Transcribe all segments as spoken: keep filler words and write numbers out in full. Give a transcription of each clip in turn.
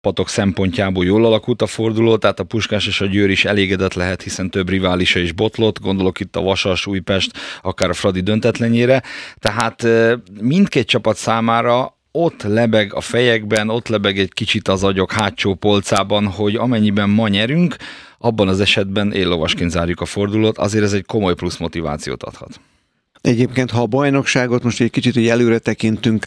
csapatok szempontjából jól alakult a forduló, tehát a Puskás és a Győr is elégedett lehet, hiszen több riválisa is botlott, gondolok itt a Vasas, Újpest, akár a Fradi döntetlenjére, tehát mindkét csapat számára ott lebeg a fejekben, ott lebeg egy kicsit az agyok hátsó polcában, hogy amennyiben ma nyerünk, abban az esetben éllovasként zárjuk a fordulót, azért ez egy komoly plusz motivációt adhat. Egyébként, ha a bajnokságot most egy kicsit így előre tekintünk,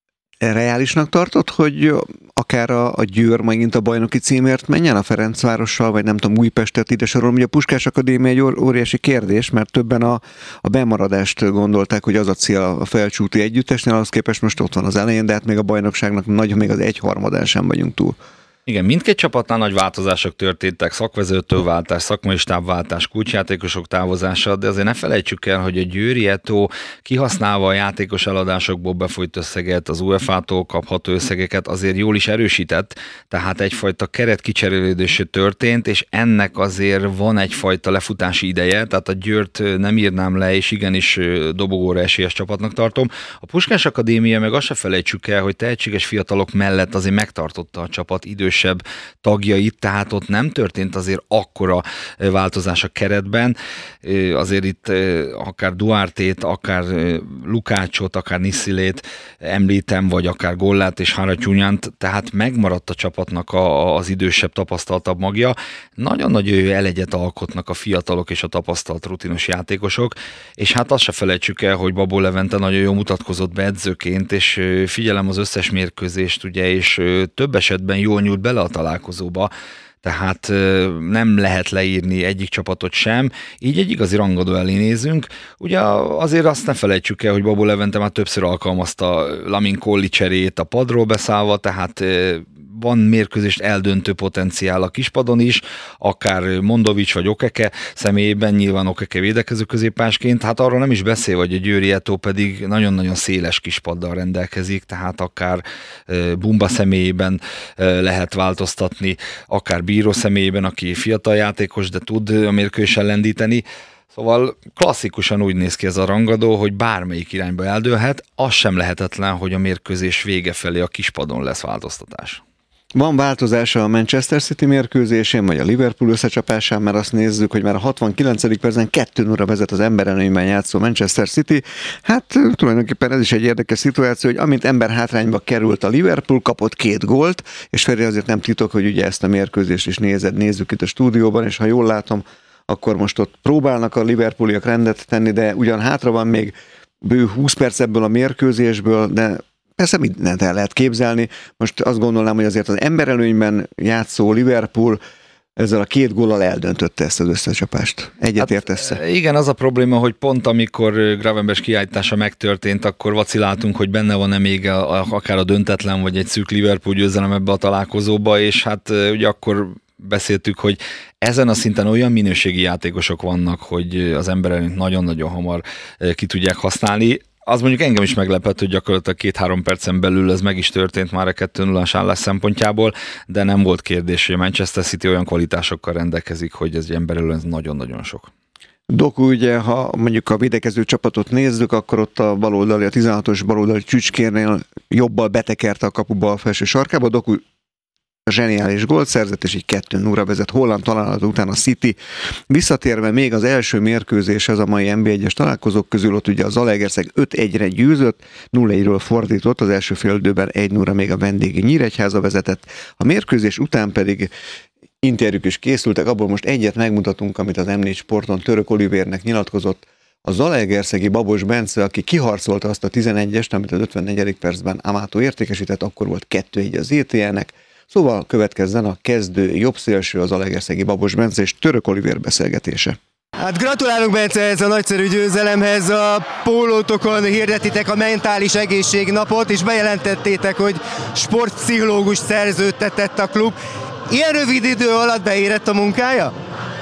reálisnak tartott, hogy akár a, a Győr megint a bajnoki címért menjen a Ferencvárossal, vagy nem tudom, Újpestet ide sorolom. Ugye a Puskás Akadémia egy óriási kérdés, mert többen a, a bemaradást gondolták, hogy az a cél a felcsúti együttesnél, ahhoz képest most ott van az elején, de hát még a bajnokságnak nagyon még az egyharmadán sem vagyunk túl. Igen, mindkét csapatnál nagy változások történtek, szakvezető váltás, szakmai stábváltás, kulcsjátékosok távozása, de azért ne felejtsük el, hogy a Győri Eto kihasználva a játékos eladásokból befolyt összeget, az u e fá-tól kapható összegeket azért jól is erősített, tehát egyfajta keret kicserélődése történt, és ennek azért van egyfajta lefutási ideje, tehát a Győrt nem írnám le, és igenis dobogóra esélyes csapatnak tartom. A Puskás Akadémia meg azt se felejtsük el, hogy tehetséges fiatalok mellett azért megtartotta a csapat idős tagjait, tehát ott nem történt azért akkora változás a keretben. Azért itt akár Duartét, akár Lukácsot, akár Niszilét említem, vagy akár Gollát és Haratyunyánt, tehát megmaradt a csapatnak a, az idősebb, tapasztaltabb magja. Nagyon-nagyon jó elegyet alkotnak a fiatalok és a tapasztalt rutinos játékosok, és hát azt se felejtsük el, hogy Babó Levente nagyon jól mutatkozott be edzőként, és figyelem az összes mérkőzést, ugye, és több esetben jól nyújt bele a találkozóba, tehát nem lehet leírni egyik csapatot sem, így egy igazi rangadó elé nézünk. Ugye azért azt ne felejtsük el, hogy Babó Levente már többször alkalmazta Lamin Colli cserét a padról beszállva, tehát van mérkőzést eldöntő potenciál a kispadon is, akár Mondovics vagy Okeke személyében, nyilván Okeke védekező középpásként, hát arról nem is beszél, hogy a Győri Eto pedig nagyon-nagyon széles kispaddal rendelkezik, tehát akár Bumba személyében lehet változtatni, akár Bíró személyében, aki fiatal játékos, de tud a mérkőzésen lendíteni. Szóval klasszikusan úgy néz ki ez a rangadó, hogy bármelyik irányba eldőlhet, az sem lehetetlen, hogy a mérkőzés vége felé a kispadon lesz változtatás. Van változása a Manchester City mérkőzésén, vagy a Liverpool összecsapásán, mert azt nézzük, hogy már a hatvankilencedik percen kettő nulla vezet az emberelőnyben játszó Manchester City. Hát tulajdonképpen ez is egy érdekes szituáció, hogy amint ember hátrányba került a Liverpool, kapott két gólt, és Feri, azért nem titok, hogy ugye ezt a mérkőzést is nézed, nézzük itt a stúdióban, és ha jól látom, akkor most ott próbálnak a Liverpooliak rendet tenni, de ugyan hátra van még bő húsz perc ebből a mérkőzésből, de persze mindent el lehet képzelni. Most azt gondolnám, hogy azért az emberelőnyben játszó Liverpool ezzel a két góllal eldöntötte ezt az összecsapást. Egyet értesz? Hát, igen, az a probléma, hogy pont amikor Gravenberch kiállítása megtörtént, akkor vaciláltunk, hogy benne van-e még a, akár a döntetlen, vagy egy szűk Liverpool győzelem ebbe a találkozóba, és hát ugye akkor beszéltük, hogy ezen a szinten olyan minőségi játékosok vannak, hogy az emberelőnyt nagyon-nagyon hamar ki tudják használni. Az mondjuk engem is meglepett, hogy gyakorlatilag két-három percen belül ez meg is történt már a kettő nullás állás szempontjából, de nem volt kérdés, hogy a Manchester City olyan kvalitásokkal rendelkezik, hogy ez emberelőny nagyon-nagyon sok. Doku, ugye, ha mondjuk a védekező csapatot nézzük, akkor ott a baloldali, a tizenhatos baloldali csücskérnél jobbal betekerte a kapuba a felső sarkába. Doku zseniális gólt szerzett, és így kettő nulla vezet Holland találat után a City. Visszatérve még az első mérkőzés az a mai en bé egyes találkozók közül, ott ugye a Zalaegerszeg öt egyre győzött, nulla egyről fordított, az első fél időben egy nulla még a vendégi Nyíregyháza vezetett. A mérkőzés után pedig interjúk is készültek, abból most egyet megmutatunk, amit az em négy Sporton Török Olivérnek nyilatkozott. A zalaegerszegi Babos Bence, aki kiharcolta azt a tizenegyest, amit az ötvennegyedik percben Amato értékesített, akkor volt kettő egy az é té el-nek. Szóval következzen a kezdő jobbszélső, az zalaegerszegi Babos Bence és Török Olivér beszélgetése. Hát gratulálunk, Bence, ez a nagyszerű győzelemhez. A pólótokon hirdetitek a mentális egészség napot, és bejelentettétek, hogy sportpszichológus szerződtetett a klub. Ilyen rövid idő alatt beérett a munkája?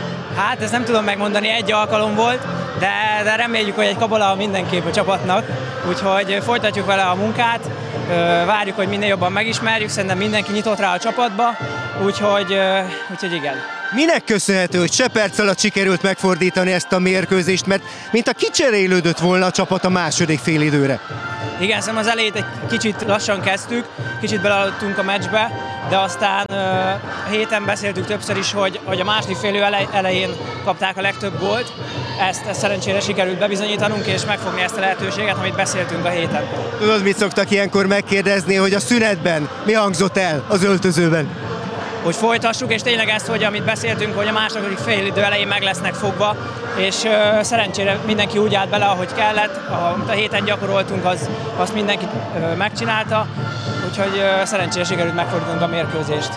Hát ezt nem tudom megmondani, egy alkalom volt, de, de reméljük, hogy egy kabola mindenképp a csapatnak, úgyhogy folytatjuk vele a munkát, várjuk, hogy minél jobban megismerjük, szerintem mindenki nyitott rá a csapatba, úgyhogy, úgyhogy igen. Minek köszönhető, hogy se perc alatt sikerült megfordítani ezt a mérkőzést, mert mint a kicserélődött volna a csapat a második félidőre? Igen, szerintem az elejét egy kicsit lassan kezdtük, kicsit beleadtunk a meccsbe, de aztán uh, a héten beszéltük többször is, hogy, hogy a második félidő elej, elején kapták a legtöbb gólt. Ezt, ezt szerencsére sikerült bebizonyítanunk, és megfogni ezt a lehetőséget, amit beszéltünk a héten. Tudod, mit szoktak ilyenkor megkérdezni, hogy a szünetben mi hangzott el az öltözőben? Hogy folytassuk, és tényleg ezt, hogy amit beszéltünk, hogy a második félidő elején meg lesznek fogva, és uh, szerencsére mindenki úgy állt bele, ahogy kellett, amit a héten gyakoroltunk, az, azt mindenki uh, megcsinálta, úgyhogy uh, szerencsére sikerült megfordítanunk a mérkőzést.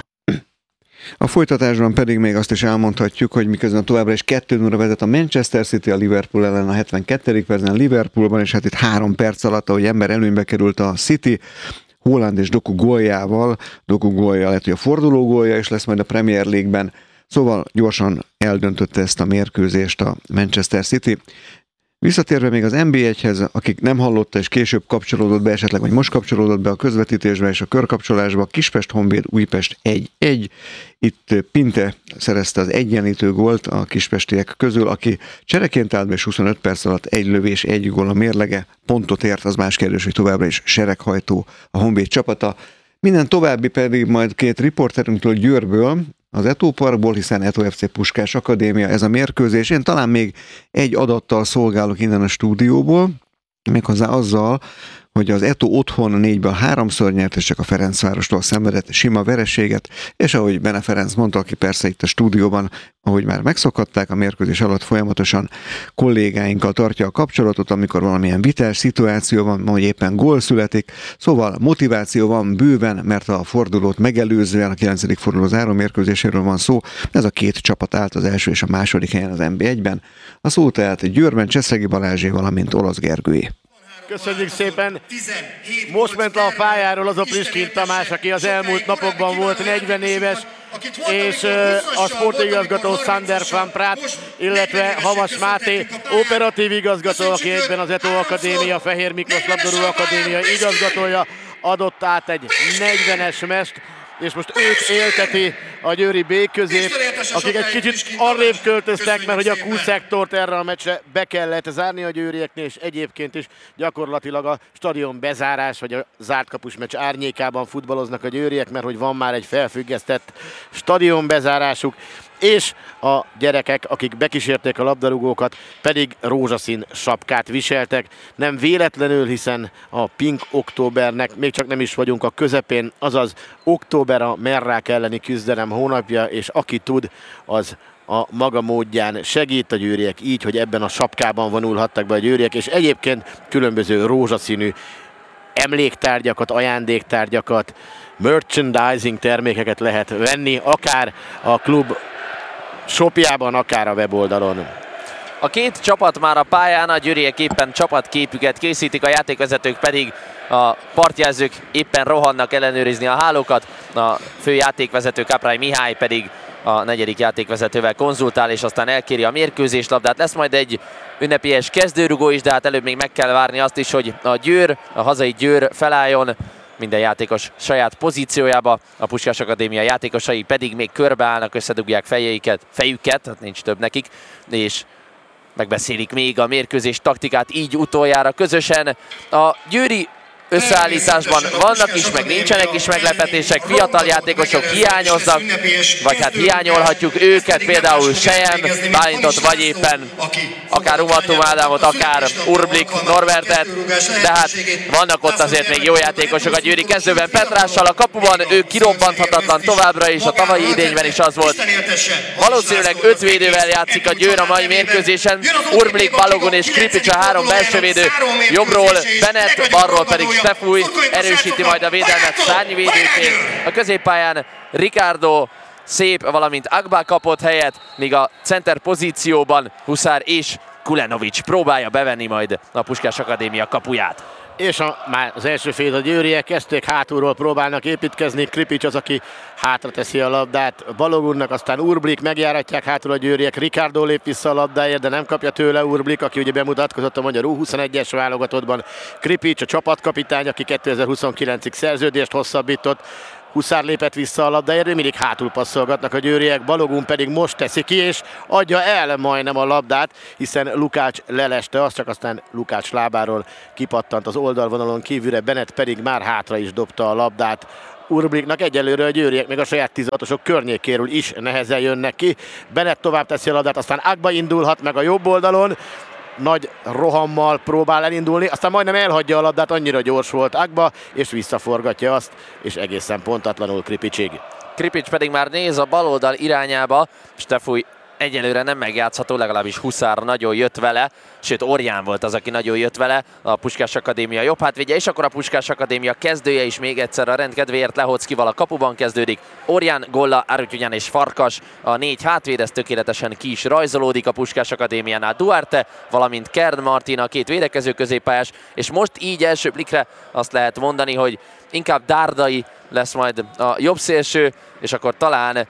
A folytatásban pedig még azt is elmondhatjuk, hogy miközben továbbra is kettő nulla vezet a Manchester City a Liverpool ellen a hetvenkettedik percben Liverpoolban, és hát itt három perc alatt, ahogy ember előnybe került a City, Haaland és Doku góljával, Doku gólja lehet, hogy a forduló gólja is lesz majd a Premier League-ben, szóval gyorsan eldöntötte ezt a mérkőzést a Manchester City. Visszatérve még az en bé egyhez, akik nem hallotta és később kapcsolódott be esetleg, vagy most kapcsolódott be a közvetítésbe és a körkapcsolásba, Kispest Honvéd Újpest egy egy. Itt Pinte szerezte az egyenlítő gólt a kispestiek közül, aki csereként állt be, és huszonöt perc alatt egy lövés, egy gól a mérlege. Pontot ért, az más kérdés, hogy továbbra is sereghajtó a Honvéd csapata. Minden további pedig majd két riporterünktől Győrből, az Eto Parkból, hiszen Eto ef cé Puskás Akadémia ez a mérkőzés. Én talán még egy adattal szolgálok innen a stúdióból, méghozzá azzal, hogy az Eto otthon négyből háromszor nyert, és csak a Ferencvárostól szenvedett sima vereséget, és ahogy Bene Ferenc mondta, aki persze itt a stúdióban, ahogy már megszokhatták, a mérkőzés alatt folyamatosan kollégáinkkal tartja a kapcsolatot, amikor valamilyen vitás szituáció van, vagy éppen gól születik, szóval motiváció van bőven, mert a fordulót megelőzően, a kilencedik forduló záró mérkőzéséről van szó, ez a két csapat állt az első és a második helyen az en bé egyben, a szó tehát Győrben Cseszegi Balázsé, valamint Olasz Gergőé. Köszönjük szépen! Most ment le a pályáról az a Priskin Tamás, aki az elmúlt napokban volt negyven éves, és a sportigazgató Sander van Praat, illetve Havas Máté, operatív igazgató, aki egyben az Eto Akadémia, Fehér Miklós Labdarúgó Akadémia igazgatója, adott át egy negyvenes mest, és most őt élteti a győri B közép, akik egy kicsit arrébb költöztek, mert hogy a Q-szektort erre a meccsre be kellett zárni a győrieknél, és egyébként is gyakorlatilag a stadion bezárás, vagy a zárt kapus meccs árnyékában futballoznak a győriek, mert hogy van már egy felfüggesztett stadion bezárásuk, és a gyerekek, akik bekísérték a labdarúgókat, pedig rózsaszín sapkát viseltek. Nem véletlenül, hiszen a Pink Októbernek még csak nem is vagyunk a közepén, azaz október a merrák elleni küzdelem hónapja, és aki tud, az a maga módján segít a győriek így, hogy ebben a sapkában vonulhattak be a győriek, és egyébként különböző rózsaszínű emléktárgyakat, ajándéktárgyakat, merchandising termékeket lehet venni, akár a klub shopjában, akár a weboldalon. A két csapat már a pályán, a győriek éppen csapatképüket készítik, a játékvezetők pedig, a partjelzők éppen rohannak ellenőrizni a hálókat, a fő játékvezető Kaprály Mihály pedig a negyedik játékvezetővel konzultál, és aztán elkéri a mérkőzéslabdát. Lesz majd egy ünnepélyes kezdőrugó is, de hát előbb még meg kell várni azt is, hogy a Győr, a hazai Győr felálljon, minden játékos saját pozíciójába, a Puskás Akadémia játékosai pedig még körbeállnak, összedugják fejeiket, fejüket, hát nincs több nekik, és megbeszélik még a mérkőzés taktikát, így utoljára közösen. A győri összeállításban vannak is, meg nincsenek is meglepetések, fiatal játékosok hiányoznak, vagy hát hiányolhatjuk őket, például Sejem, Bálintot, vagy éppen akár Umatum Ádámot, akár Urblik Norbertet, de hát vannak ott azért még jó játékosok a győri kezdőben. Petrással a kapuban, ő kirobbanthatatlan továbbra is, a tavalyi idényben is az volt. Valószínűleg öt védővel játszik a Győr a mai mérkőzésen, Urblik, Balogun és Kripics a három belsővédő, jobbról Bennett, balról pedig Stefúj erősíti majd a védelmet szárnyvédőként. A középpályán Ricardo, Szép, valamint Agba kapott helyet, míg a center pozícióban Huszár és Kulenovics próbálja bevenni majd a Puskás Akadémia kapuját. És a, már az első fél a győriek kezdték, hátulról próbálnak építkezni, Kripics az, aki hátra teszi a labdát Balogunnak, aztán Urblik, megjáratják hátul a győriek, Ricardo lép vissza a labdáért, de nem kapja tőle Urblik, aki ugye bemutatkozott a magyar U huszonegyes válogatottban. Kripics, a csapatkapitány, aki kétezer-huszonkilencig szerződést hosszabbított, Huszár lépett vissza a labdáért, mindig hátul passzolgatnak a győriek, Balogun pedig most teszi ki, és adja el majdnem a labdát, hiszen Lukács leleste azt, csak aztán Lukács lábáról kipattant az oldalvonalon kívülre, Bennett pedig már hátra is dobta a labdát. Urbliknak egyelőre a győriek még a saját tizenhatosok környékéről is nehezen jönnek ki. Bennett tovább teszi a labdát, aztán Agba indulhat meg a jobb oldalon. Nagy rohammal próbál elindulni, aztán majdnem elhagyja a labdát, annyira gyors volt Agba, és visszaforgatja azt, és egészen pontatlanul Kripicsig. Kripics pedig már néz a baloldal irányába, Stefúj egyelőre nem megjátszható, legalábbis Huszár nagyon jött vele, sőt Orján volt az, aki nagyon jött vele, a Puskás Akadémia jobb hátvédje, és akkor a Puskás Akadémia kezdője is még egyszer a rendkedvéért Lehockival a kapuban kezdődik. Orján, Golla, Arutyunyan és Farkas a négy hátvéd, ez tökéletesen ki is rajzolódik a Puskás Akadémiánál. Duarte, valamint Kern Martin a két védekező középpályás, és most így első blikre azt lehet mondani, hogy inkább Dárdai lesz majd a jobb szélső, és akkor talán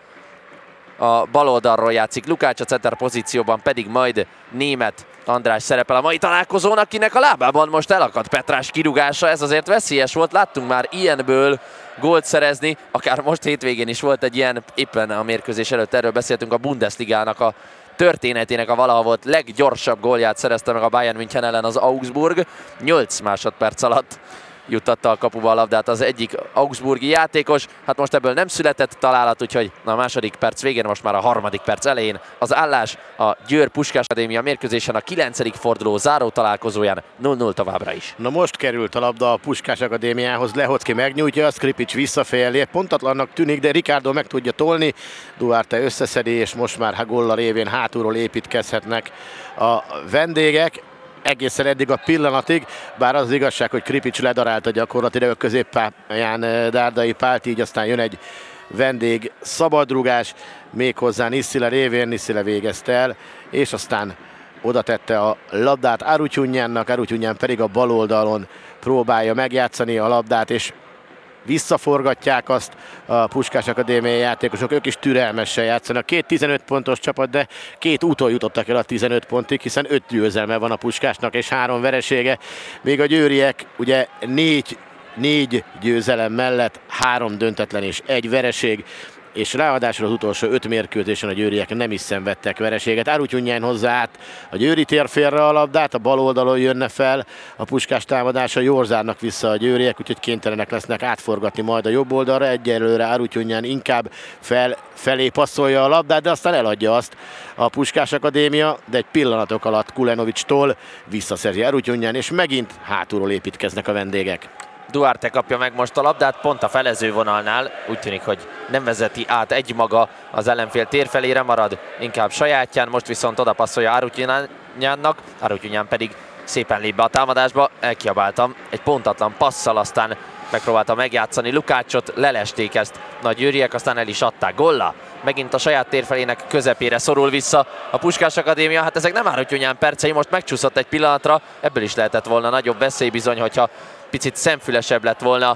a bal oldalról játszik Lukács, a center pozícióban pedig majd Németh András szerepel a mai találkozón, akinek a lábában most elakadt Petrás kirúgása, ez azért veszélyes volt, láttunk már ilyenből gólt szerezni, akár most hétvégén is volt egy ilyen, éppen a mérkőzés előtt erről beszéltünk, a Bundesligának a történetének a valaha volt leggyorsabb gólját szerezte meg a Bayern München ellen az Augsburg, nyolc másodperc alatt juttatta a kapuba a labdát az egyik augsburgi játékos. Hát most ebből nem született találat, úgyhogy a második perc végén, most már a harmadik perc elején az állás a Győr Puskás Akadémia mérkőzésen a kilencedik forduló záró találkozóján nulla nulla továbbra is. Na most került a labda a Puskás Akadémiához, Lehocki megnyújtja, a Skripics visszafejeli, pontatlannak tűnik, de Ricardo meg tudja tolni, Duarte összeszedi, és most már Hagolla révén hátulról építkezhetnek a vendégek. Egészen eddig a pillanatig, bár az, az igazság, hogy Kripics ledarálta gyakorlatilag a középpályán Dárdai Pált, így aztán jön egy vendég szabadrugás, méghozzá Nisszile révén, Nisszile végezte el, és aztán oda tette a labdát Arutyunyannak, Arutyunyan pedig a bal oldalon próbálja megjátszani a labdát, és visszaforgatják azt a Puskás Akadémiai játékosok, ők is türelmesen játszanak. Két tizenöt pontos csapat, de két úton jutottak el a tizenöt pontig, hiszen öt győzelme van a Puskásnak és három veresége. Még a győriek ugye négy, négy győzelem mellett három döntetlen és egy vereség, és ráadásul az utolsó öt mérkőzésen a győriek nem is szenvedtek vereséget. Arutyunyan hozzá át a győri térfélre a labdát, a bal oldalon jönne fel a Puskás támadása, jól zárnak vissza a győriek, úgyhogy kénytelenek lesznek átforgatni majd a jobb oldalra. Egyelőre Arutyunyan inkább fel, felé passzolja a labdát, de aztán eladja azt a Puskás Akadémia, de egy pillanatok alatt Kulenovics-tól visszaszerzi Arutyunyan, és megint hátulról építkeznek a vendégek. Duarte kapja meg most a labdát, pont a felező vonalnál, úgy tűnik, hogy nem vezeti át egymaga az ellenfél térfelére, marad inkább sajátján, most viszont oda passzolja Arutyunyannak, Arutyunyan pedig szépen lép be a támadásba, elkiabáltam, egy pontatlan passzal, aztán megpróbálta megjátszani Lukácsot, lelesték ezt a győriek, aztán el is adták. Golla megint a saját térfelének közepére szorul vissza a Puskás Akadémia, hát ezek nem Arutyunyan percei, most megcsúszott egy pillanatra, ebből is lehetett volna nagyobb veszély bizony, hogyha picit szemfülesebb lett volna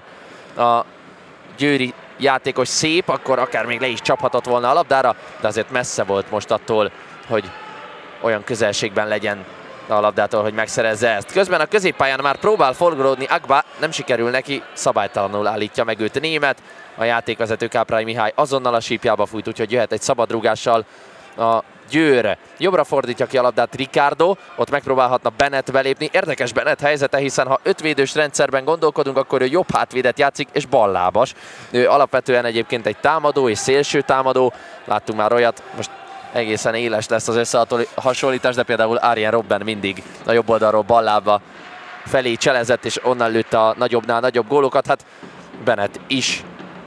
a győri játékos szép, akkor akár még le is csaphatott volna a labdára, de azért messze volt most attól, hogy olyan közelségben legyen a labdától, hogy megszerezze ezt. Közben a középpályán már próbál forgolódni Agba, nem sikerül neki, szabálytalanul állítja meg őt Németh. A játékvezető Káprály Mihály azonnal a sípjába fújt, úgyhogy jöhet egy szabadrúgással a Győr. Jobbra fordítja ki a labdát Ricardo, ott megpróbálhatna Bennett belépni. Érdekes Bennett helyzete, hiszen ha ötvédős rendszerben gondolkodunk, akkor ő jobb hátvédet játszik és ballábas. Ő alapvetően egyébként egy támadó és szélső támadó. Láttunk már olyat, most egészen éles lesz az összehasonlítás, de például Arjen Robben mindig a jobb oldalról ballába felé cselezett, és onnan lőtte a nagyobbnál nagyobb gólokat. Hát Bennett is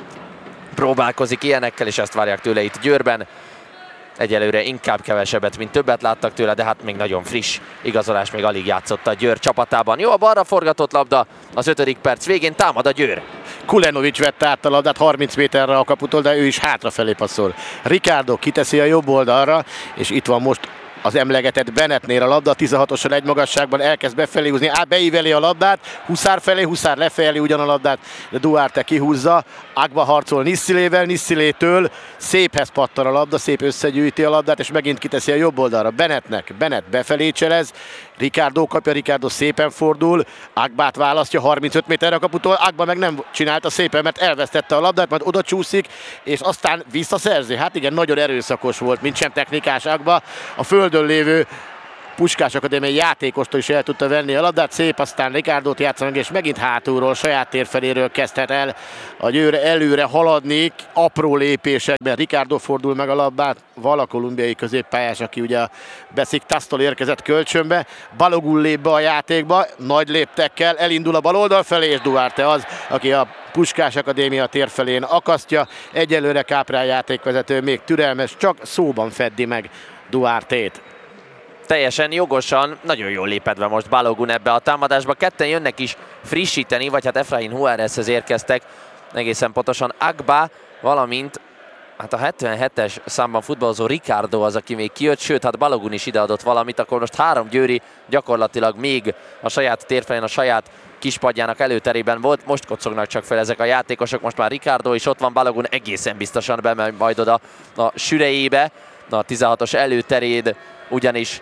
próbálkozik ilyenekkel, és ezt várják tőle itt Győrben. Egyelőre inkább kevesebbet, mint többet láttak tőle, de hát még nagyon friss igazolás, még alig játszott a Győr csapatában. Jó, a balra forgatott labda az ötödik perc végén, támad a Győr. Kulenovics vette át a labdát harminc méterre a kaputól, de ő is hátrafelé passzol. Ricardo kiteszi a jobb oldalra, és itt van most az emlegetett Bennettnél a labda, tizenhatossal egy magasságban elkezd befelé húzni, á, beíveli a labdát, Huszár felé, Huszár lefelé ugyan a labdát, de Duarte kihúzza, Agba harcol Nissilével, Nissilétől széphez pattan a labda, szép összegyűjti a labdát, és megint kiteszi a jobb oldalra Bennettnek, Bennett befelé cselez, Ricardo kapja, Ricardo szépen fordul, Agbát választja harmincöt méterre a kaputól, Agba meg nem csinálta szépen, mert elvesztette a labdát, majd oda csúszik, és aztán visszaszerzi. Hát igen, nagyon erőszakos volt, mint sem technikás Agba. A földön lévő Puskás Akadémiai játékostól is el tudta venni a labdát, szép, aztán Rikárdót játszanak, és megint hátulról, saját térfeléről kezdhet el a Győr előre haladni, apró lépésekben. Ricardo fordul meg a labdát, vala kolumbiai középpályás, aki ugye a Besiktassztól érkezett kölcsönbe, Balogun lép be a játékba, nagy léptekkel elindul a bal oldal felé, és Duarte az, aki a Puskás Akadémia térfelén akasztja. Egyelőre Káprán játékvezető még türelmes, csak szóban feddi meg Duartét. Teljesen jogosan, nagyon jól lépett be most Balogun ebbe a támadásba. Ketten jönnek is frissíteni, vagy hát Efrain Juárezhez érkeztek, egészen pontosan Agba, valamint hát a hetvenhetes számban futballozó Ricardo az, aki még kijött, sőt, hát Balogun is ideadott valamit, akkor most három győri gyakorlatilag még a saját térfelén, a saját kispadjának előterében volt, most kocognak csak fel ezek a játékosok, most már Ricardo is ott van, Balogun egészen biztosan bemegy majd oda a sürejébe, a tizenhatos előteréd, ugyanis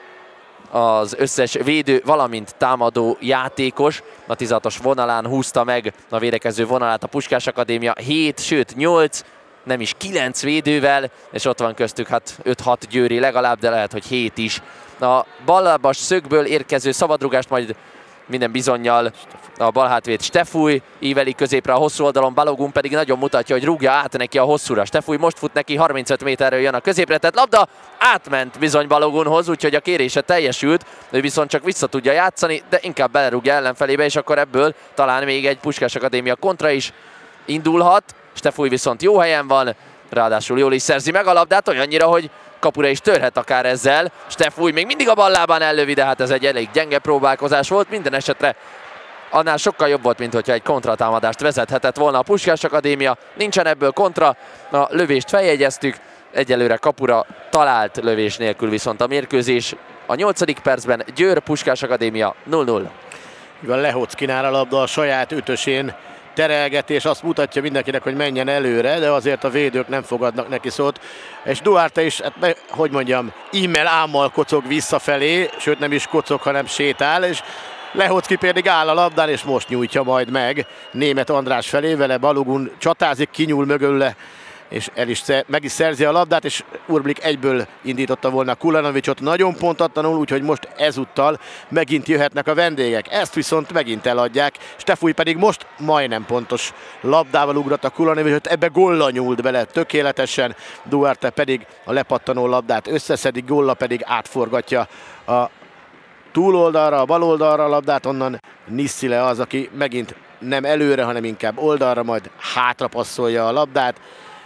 az összes védő, valamint támadó játékos a tizenhatos vonalán húzta meg a védekező vonalát a Puskás Akadémia hét, sőt nyolc, nem is kilenc védővel, és ott van köztük hát öt-hat győri legalább, de lehet, hogy hét is. A ballábas szögből érkező szabadrugást majd minden bizonnyal a balhátvéd Stefúj íveli középre a hosszú oldalon, Balogun pedig nagyon mutatja, hogy rúgja át neki a hosszúra. Stefúj most fut neki, harmincöt méterről jön a középre, tehát labda átment bizony Balogunhoz, úgyhogy a kérése teljesült, ő viszont csak vissza tudja játszani, de inkább belerúgja ellenfelébe, és akkor ebből talán még egy Puskás Akadémia kontra is indulhat. Stefúj viszont jó helyen van, ráadásul jól is szerzi meg a labdát, olyannyira, hogy kapura is törhet akár ezzel. Stefúj még mindig a bal lábán ellövi, de hát ez egy elég gyenge próbálkozás volt. Minden esetre annál sokkal jobb volt, mint hogyha egy kontratámadást vezethetett volna a Puskás Akadémia. Nincsen ebből kontra, a lövést feljegyeztük, egyelőre kapura talált lövés nélkül viszont a mérkőzés. A nyolcadik percben Győr Puskás Akadémia nulla nulla. Mivel Lehockinál a labda a saját ötösén terelgetés azt mutatja mindenkinek, hogy menjen előre, de azért a védők nem fogadnak neki szót. És Duarte is, hát, hogy mondjam, immel ámmal kocog visszafelé, sőt nem is kocog, hanem sétál, és Lehocki pedig áll a labdán, és most nyújtja majd meg Németh András felé, vele Balogun csatázik, kinyúl mögölle, és el is, meg is szerzi a labdát, és Urblik egyből indította volna Kulanovicsot nagyon pontatlanul, úgyhogy most ezúttal megint jöhetnek a vendégek. Ezt viszont megint eladják, Stefúj pedig most majdnem pontos labdával ugrott a Kulanovicsot, ebbe Golla nyúlt bele tökéletesen, Duarte pedig a lepattanó labdát összeszedik, Golla pedig átforgatja a túloldalra, a baloldalra a labdát, onnan Nisszile az, aki megint nem előre, hanem inkább oldalra, majd hátra passzolja a labdát,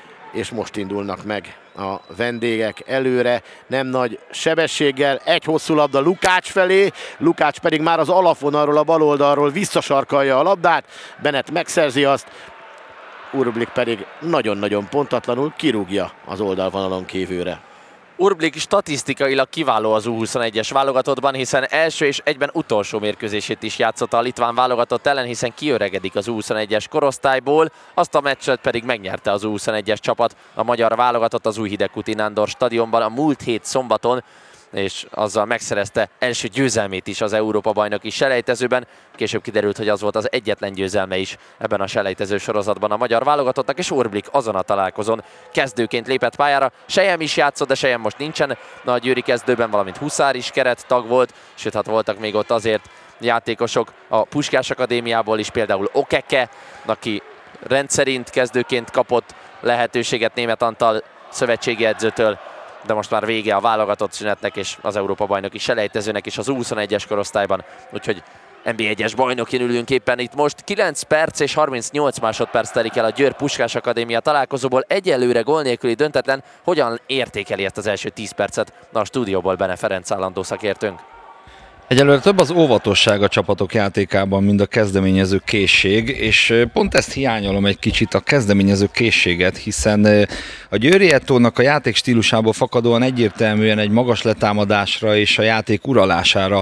és most indulnak meg a vendégek előre, nem nagy sebességgel, egy hosszú labda Lukács felé, Lukács pedig már az alapvonalról, a bal oldalról visszasarkalja a labdát, Bennett megszerzi azt, Urblik pedig nagyon-nagyon pontatlanul kirúgja az oldalvonalon kívülre. Urblik statisztikailag kiváló az U huszonegyes válogatottban, hiszen első és egyben utolsó mérkőzését is játszotta a litván válogatott ellen, hiszen kiöregedik az U huszonegyes korosztályból, azt a meccset pedig megnyerte az U huszonegyes csapat, a magyar válogatott az új Hidegkuti Nándor stadionban a múlt hét szombaton, és azzal megszerezte első győzelmét is az Európa-bajnoki selejtezőben. Később kiderült, hogy az volt az egyetlen győzelme is ebben a selejtező sorozatban a magyar válogatottnak, és Urblik azon a találkozón kezdőként lépett pályára. Sejem is játszott, de Sejem most nincsen a győri kezdőben, valamint Huszár is kerettag volt, sőt hát voltak még ott azért játékosok a Puskás Akadémiából is, például Okeke, aki rendszerint kezdőként kapott lehetőséget Németh Antal szövetségi edzőtől, de most már vége a válogatott szünetnek és az Európa-bajnoki selejtezőnek is az U huszonegyes korosztályban, úgyhogy en bé egyes bajnokin ülünk éppen itt most. kilenc perc és harmincnyolc másodperc telik el a Győr Puskás Akadémia találkozóból, egyelőre gól nélküli döntetlen. Hogyan értékeli ezt az első tíz percet? Na, a stúdióból Bene Ferenc állandó szakértőnk. Egyelőre több az óvatosság a csapatok játékában, mint a kezdeményező készség, és pont ezt hiányolom egy kicsit, a kezdeményező készséget, hiszen a Győri Ettónak a játék stílusából fakadóan egyértelműen egy magas letámadásra és a játék uralására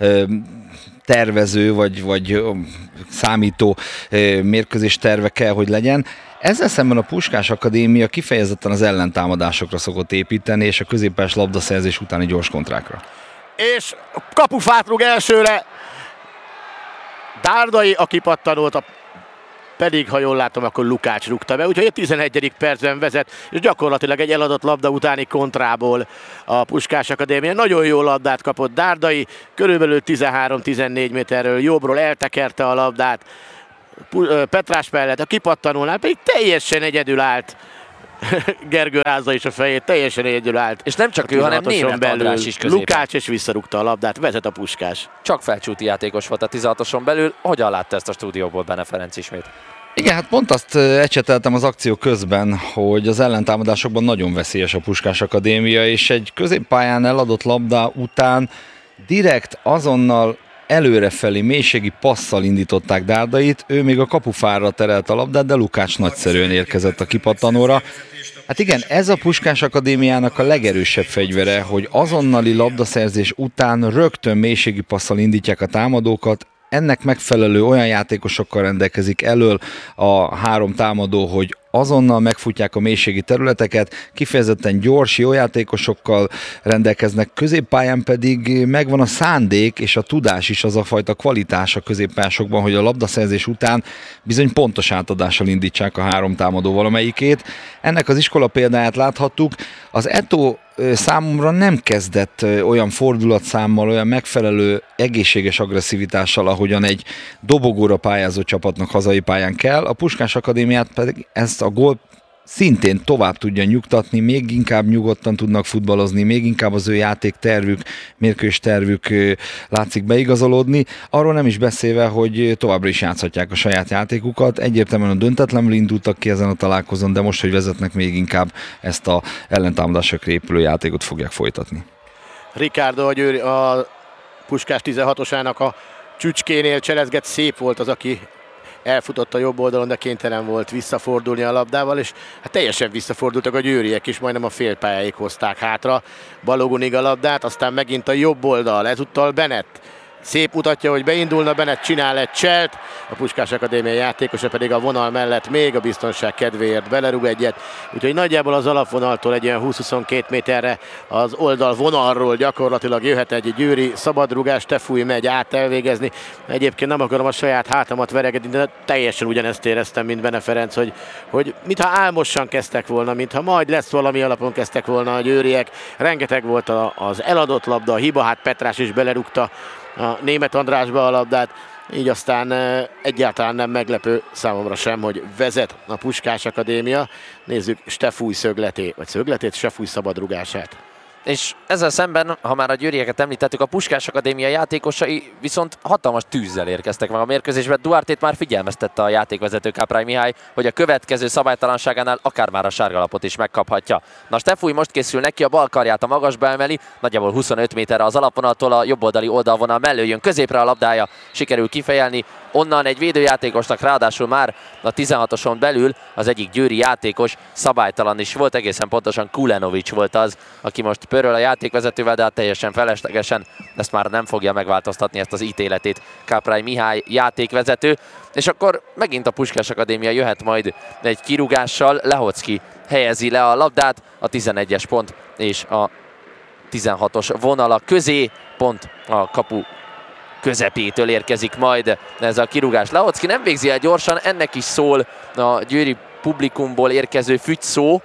tervező vagy, vagy számító mérkőzés terve kell, hogy legyen. Ezzel szemben a Puskás Akadémia kifejezetten az ellentámadásokra szokott építeni, és a középpályás labdaszerzés utáni gyors kontrákra. és kapufát rúg elsőre. Dárdai a kipattanót, a pedig, ha jól látom, akkor Lukács rúgta be, úgyhogy a tizenegyedik percben vezet, és gyakorlatilag egy eladott labda utáni kontrából a Puskás Akadémia. Nagyon jó labdát kapott Dárdai, körülbelül tizenhárom-tizennégy méterről jobbról eltekerte a labdát. Petrás mellett a kipattanónál pedig teljesen egyedül állt. Gergő rázza is a fejét, teljesen egyedül állt. És nem csak ő, hanem Németh András is középen. Lukács és visszarúgta a labdát, vezet a Puskás. Csak felcsúti játékos volt a tizenhatoson belül. Hogyan látta ezt a stúdióból Bene Ferenc ismét? Igen, hát pont azt ecseteltem az akció közben, hogy az ellentámadásokban nagyon veszélyes a Puskás Akadémia, és egy középpályán eladott labda után direkt azonnal előrefelé mélységi passzal indították Dárdait, ő még a kapufára terelt a labdát, de Lukács nagyszerűen érkezett a kipattanóra. Hát igen, ez a Puskás Akadémiának a legerősebb fegyvere, hogy azonnali labdaszerzés után rögtön mélységi passzal indítják a támadókat. Ennek megfelelő olyan játékosokkal rendelkezik elől a három támadó, hogy azonnal megfutják a mélységi területeket, kifejezetten gyors, jó játékosokkal rendelkeznek, középpályán pedig megvan a szándék és a tudás is, az a fajta kvalitás a középpályásokban, hogy a labdaszerzés után bizony pontos átadással indítsák a három támadó valamelyikét. Ennek az iskola példáját láthattuk. Az Eto számomra nem kezdett olyan fordulatszámmal, olyan megfelelő egészséges agresszivitással, ahogyan egy dobogóra pályázó csapatnak hazai pályán kell. A Puskás Akadémiát pedig ezt a gól szintén tovább tudja nyugtatni, még inkább nyugodtan tudnak futballozni, még inkább az ő játéktervük, mérkős tervük látszik beigazolódni. Arról nem is beszélve, hogy továbbra is játszhatják a saját játékukat. Egyértelműen a döntetlenül indultak ki ezen a találkozón, de most, hogy vezetnek, még inkább ezt a ellentámadásokra épülő játékot fogják folytatni. Ricardo, a, Győri, a Puskás tizenhatosának a csücskénél cselezget, szép volt az, aki elfutott a jobb oldalon, de kénytelen volt visszafordulni a labdával, és hát teljesen visszafordultak a győriek is, majdnem a félpályáig hozták hátra Balogunig a labdát, aztán megint a jobb oldal, ezúttal Bennett. Szép mutatja, hogy beindulna, Bennett csinál egy cselt, a Puskás Akadémia játékosa pedig a vonal mellett még a biztonság kedvéért belerúg egyet, úgyhogy nagyjából az alapvonaltól egy olyan húsz-huszonkettő méterre az oldal vonalról gyakorlatilag jöhet egy győri szabadrugás, Tefúj megy át elvégezni. Egyébként nem akarom a saját hátamat veregedni, de teljesen ugyanezt éreztem, mint Bene Ferenc, hogy, hogy mintha álmosan kezdtek volna, mintha majd lesz valami alapon kezdtek volna a győriek. Rengeteg volt az eladott labda, a hiba, hát Petrás is belerúgta a Németh Andrásba a labdát, így aztán egyáltalán nem meglepő számomra sem, hogy vezet a Puskás Akadémia. Nézzük Stefúj szögletét, vagy szögletét, Stefúj szabadrugását. És ezzel szemben, ha már a győrieket említettük, a Puskás Akadémia játékosai viszont hatalmas tűzzel érkeztek meg a mérkőzésbe. Duartét már figyelmeztette a játékvezető Káprály Mihály, hogy a következő szabálytalanságánál akár már a sárgalapot is megkaphatja. Na, Stefúj most készül neki, a bal karját a magasba emeli, nagyjából huszonöt méterre az alapvonaltól, a jobboldali oldalvonal mellől jön középre a labdája, sikerül kifejelni. Onnan egy védőjátékosnak, ráadásul már a tizenhatoson belül az egyik győri játékos szabálytalan is volt, egészen pontosan Kulenovics volt az, aki most pöröl a játékvezetővel, de hát teljesen feleslegesen, ezt már nem fogja megváltoztatni, ezt az ítéletét Káprály Mihály játékvezető. És akkor megint a Puskás Akadémia jöhet majd egy kirúgással, Lehocki helyezi le a labdát a tizenegyes pont és a tizenhatos vonala közé, pont a kapu közepétől érkezik majd ez a kirúgás. Lehocki nem végzi el gyorsan, ennek is szól a győri publikumból érkező fügyszó,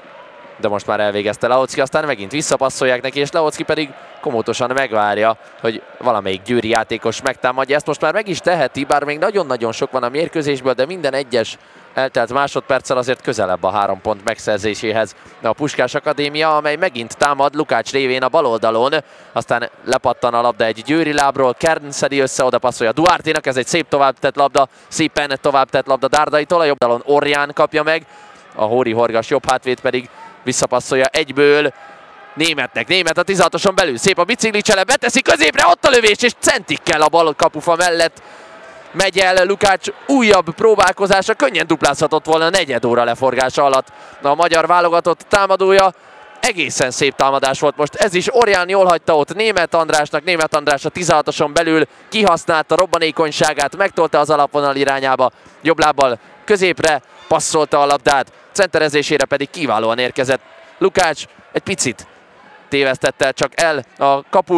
de most már elvégezte Lehocki, aztán megint visszapasszolják neki, és Lehocki pedig komótosan megvárja, hogy valamelyik győri játékos megtámadja. Ezt most már meg is teheti, bár még nagyon-nagyon sok van a mérkőzésből, de minden egyes eltelt másodperccel azért közelebb a három pont megszerzéséhez a Puskás Akadémia, amely megint támad Lukács révén a bal oldalon, aztán lepattan a labda egy győri lábról, Kern szedi össze, oda passzolja Duarténak, ez egy szép továbbtett labda, szépen továbbtett labda Dárdaitól, a jobb oldalon Orján kapja meg, a Hóri Horgas jobb hátvéd pedig visszapasszolja egyből Németnek. Németh a tizenhatoson belül, szép a biciklicsele, beteszi középre, ott a lövés, és centikkel a bal kapufa mellett megy el Lukács újabb próbálkozása, könnyen duplázhatott volna a negyed óra leforgása alatt a magyar válogatott támadója. Egészen szép támadás volt most, ez is Orján jól hagyta ott Németh Andrásnak, Németh András a tizenhatoson belül kihasználta robbanékonyságát, megtolta az alapvonal irányába, jobb lábbal középre passzolta a labdát, centerezésére pedig kiválóan érkezett Lukács, egy picit tévesztette csak el a kaput,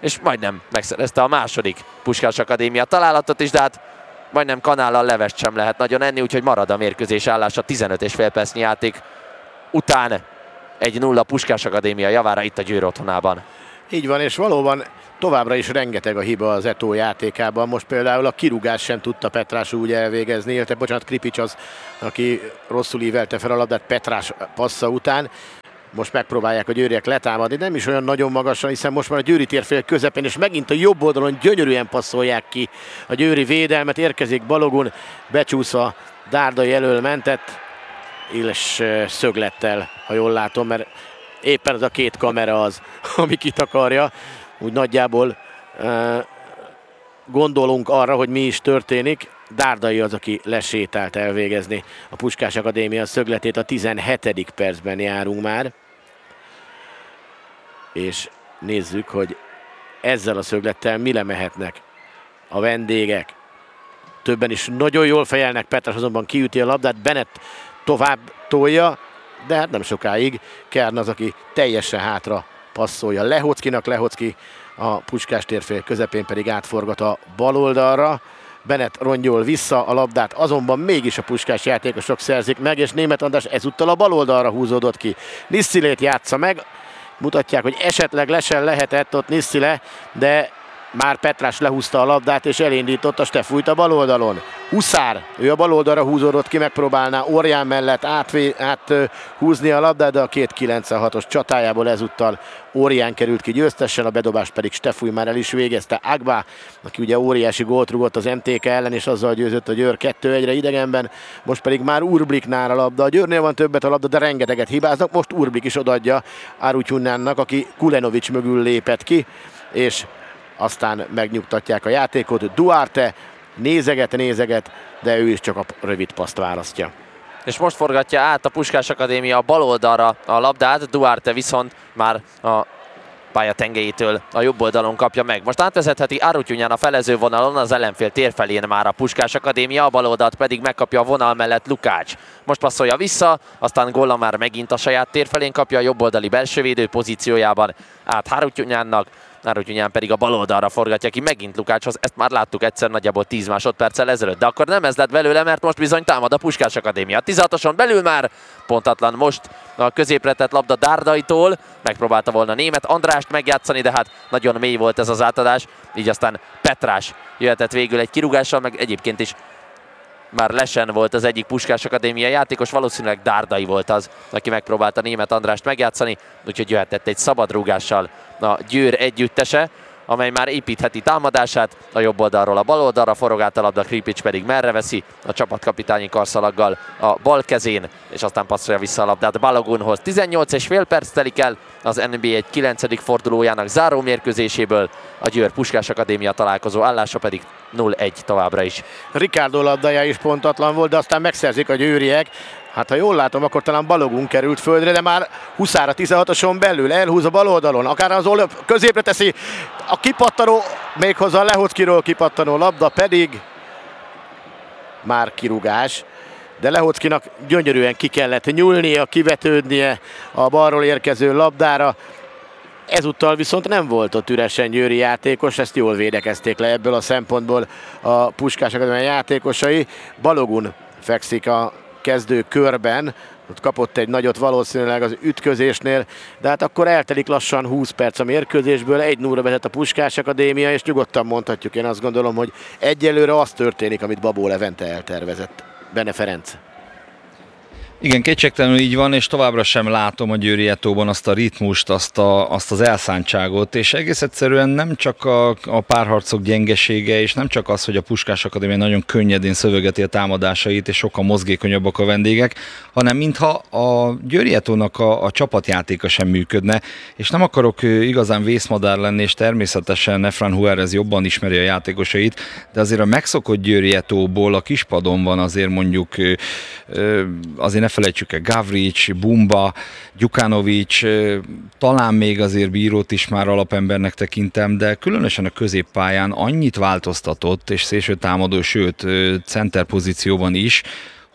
és majdnem megszerezte a második Puskás Akadémia találatot is, de hát majdnem kanállal levest sem lehet nagyon enni, úgyhogy marad a mérkőzés állása tizenöt és fél percnyi játék után egy nulla Puskás Akadémia javára itt a Győr otthonában. Így van, és valóban továbbra is rengeteg a hiba az Eto játékában. Most például a kirúgás sem tudta Petrás úgy elvégezni, illetve bocsánat, Kripics az, aki rosszul ívelte fel a labdát Petrás passza után. Most megpróbálják a győriek letámadni, nem is olyan nagyon magasan, hiszen most már a győri térfél közepén, és megint a jobb oldalon gyönyörűen passzolják ki a győri védelmet. Érkezik Balogun, becsúszva Dárdai elől mentett, és szöglettel, ha jól látom, mert éppen az a két kamera az, ami kitakarja. Úgy nagyjából uh, gondolunk arra, hogy mi is történik. Dárdai az, aki lesétált elvégezni a Puskás Akadémia szögletét. A tizenhetedik percben járunk már. És nézzük, hogy ezzel a szöglettel mire mehetnek a vendégek. Többen is nagyon jól fejelnek, Petrás azonban kiüti a labdát, Bennett tovább tolja, de hát nem sokáig Kern az, aki teljesen hátra passzolja Lehockinak. Lehocki a Puskás térfél közepén pedig átforgat a bal oldalra. Bennett rongyol vissza a labdát, azonban mégis a Puskás játékosok szerzik meg, és Németh András ezúttal a bal oldalra húzódott ki. Nisszilét játsza meg, mutatják, hogy esetleg lesen lehetett ott Nisszile, de már Petrás lehúzta a labdát, és elindította Stefújt a bal oldalon. Huszár, ő a bal oldalra húzódott ki, megpróbálná Orján mellett átvé, át húzni a labdát, de a két kilencvenhatos csatájából ezúttal Orján került ki győztesen, a bedobást pedig Stefúj már el is végezte. Ágbá, aki ugye óriási gólt rúgott az em té ká ellen, és azzal győzött a Győr kettő egyre idegenben, most pedig már Urbliknál a labda. A Győrnél van többet a labda, de rengeteget hibáznak, most Urblik is odaadja Árutyunnánnak, aki Kulenovics mögül lépett ki, és aztán megnyugtatják a játékot. Duarte nézeget, nézeget, de ő is csak a rövid paszt választja. És most forgatja át a Puskás Akadémia a bal oldalra a labdát, Duarte viszont már a pálya tengelyétől a jobb oldalon kapja meg. Most átvezetheti Árutyunyán a felező vonalon, az ellenfél térfelén már a Puskás Akadémia, a bal oldalt pedig megkapja a vonal mellett Lukács. Most passzolja vissza, aztán Golla már megint a saját térfelén kapja a jobb oldali belsővédő pozíciójában át Árutyunyánnak, Árutyunyán pedig a bal oldalra forgatja ki megint Lukácshoz. Ezt már láttuk egyszer nagyjából tíz másodperccel ezelőtt, de akkor nem ez lett belőle, mert most bizony támad a Puskás Akadémia. tizenhatoson belül már pontatlan most a középre tett labda Dárdaitól, megpróbálta volna Németh Andrást megjátszani, de hát nagyon mély volt ez az átadás, így aztán Petrás jöhetett végül egy kirúgással, meg egyébként is már lesen volt az egyik Puskás Akadémia játékos, valószínűleg Dárdai volt az, aki megpróbálta Németh Andrást megjátszani, úgyhogy jöhetett egy szabad rúgással a Győr együttese, amely már építheti támadását, a jobb oldalról a bal oldalra forog át a labda, Kripics pedig merre veszi, a csapatkapitányi karszalaggal a bal kezén, és aztán passzolja vissza a labdát Balogunhoz. tizennyolc és fél perc telik el az en bé á egy kilencedik fordulójának záró mérkőzéséből, a Győr Puskás Akadémia találkozó állása pedig nulla egy továbbra is. Ricardo labdája is pontatlan volt, de aztán megszerzik a győriek. Hát ha jól látom, akkor talán Balogun került földre, de már Huszár a tizenhatoson belül, elhúz a bal oldalon, akár az oldal középre teszi a kipattanó, méghozzá a Lehockiról kipattanó labda, pedig már kirúgás. De Lehockinak gyönyörűen ki kellett nyúlnia, kivetődnie a balról érkező labdára. Ezúttal viszont nem volt ott üresen győri játékos, ezt jól védekezték le ebből a szempontból a Puskás Akadémia játékosai. Balogun fekszik a kezdő körben, ott kapott egy nagyot valószínűleg az ütközésnél, de hát akkor eltelik lassan húsz perc a mérkőzésből, egy nulla vezet a Puskás Akadémia, és nyugodtan mondhatjuk, én azt gondolom, hogy egyelőre az történik, amit Babó Levente eltervezett. Bene Ferenc. Igen, kétségtelenül így van, és továbbra sem látom a Győri Etóban azt a ritmust, azt, a, azt az elszántságot, és egész egyszerűen nem csak a, a párharcok gyengesége, és nem csak az, hogy a Puskás Akadémia nagyon könnyedén szövegeti a támadásait, és sokkal mozgékonyabbak a vendégek, hanem mintha a Győri Etónak a, a csapatjátéka sem működne, és nem akarok igazán vészmadár lenni, és természetesen Efrain Juárez jobban ismeri a játékosait, de azért a megszokott Győri Etóból a kispadon van azért mondjuk azért ne felejtsük el Gavrics, Bumba, Gyukanovics, talán még azért Bírót is már alapembernek tekintem, de különösen a középpályán annyit változtatott, és szélső támadó, sőt, center pozícióban is,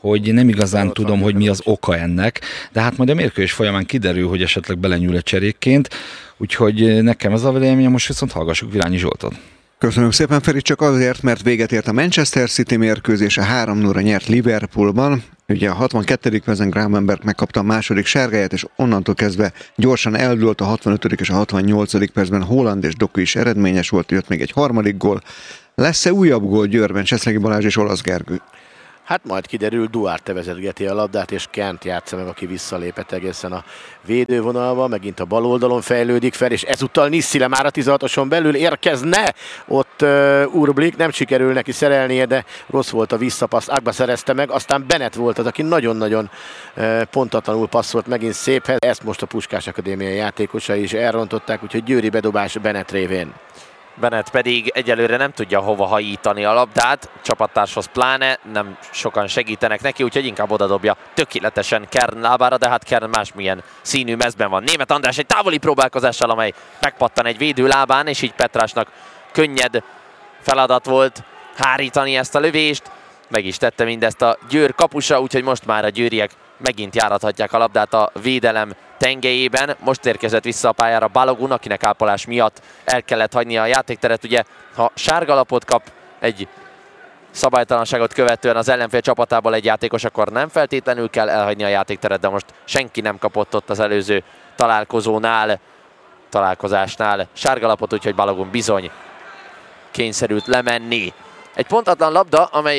hogy nem igazán tudom, hogy mi az oka ennek, de hát majd a mérkőzés folyamán kiderül, hogy esetleg belenyúl egy cserékként, úgyhogy nekem ez a véleményem, most viszont hallgassuk Virányi Zsoltot. Köszönöm szépen, Feri, csak azért, mert véget ért a Manchester City mérkőzése, három nulla nyert Liverpoolban. Ugye a hatvankettedik percben Gravenberch megkapta a második sárgáját, és onnantól kezdve gyorsan eldőlt a hatvanötödik és a hatvannyolcadik percben Haaland és Doku is eredményes volt, jött még egy harmadik gól. Lesz-e újabb gól Győrben, Csesszegi Balázs és Olasz Gergő? Hát majd kiderül, Duarte vezetgeti a labdát, és Kent játsza meg, aki visszalépett egészen a védővonalba, megint a bal oldalon fejlődik fel, és ezúttal Nisszile már a tizenhatoson belül érkezne, ott uh, Urblik, nem sikerül neki szerelnie, de rossz volt a visszapassz, Agba szerezte meg, aztán Bennett volt az, aki nagyon-nagyon uh, pontatlanul passzolt megint szép, ezt most a Puskás Akadémia játékosai is elrontották, úgyhogy győri bedobás Bennett révén. Bennett pedig egyelőre nem tudja hova hajítani a labdát, csapattárshoz pláne, nem sokan segítenek neki, úgyhogy inkább odadobja tökéletesen Kern lábára, de hát Kern másmilyen színű mezben van. Németh András egy távoli próbálkozással, amely megpattan egy védő lábán, és így Petrásnak könnyed feladat volt hárítani ezt a lövést. Meg is tette mindezt a Győr kapusa, úgyhogy most már a győriek megint járathatják a labdát a védelem tengelyében. Most érkezett vissza a pályára Balogun, akinek ápolás miatt el kellett hagynia a játékteret. Ugye, ha sárgalapot kap egy szabálytalanságot követően az ellenfél csapatából egy játékos, akkor nem feltétlenül kell elhagyni a játékteret, de most senki nem kapott ott az előző találkozónál, találkozásnál sárgalapot, úgyhogy Balogun bizony kényszerült lemenni. Egy pontatlan labda, amely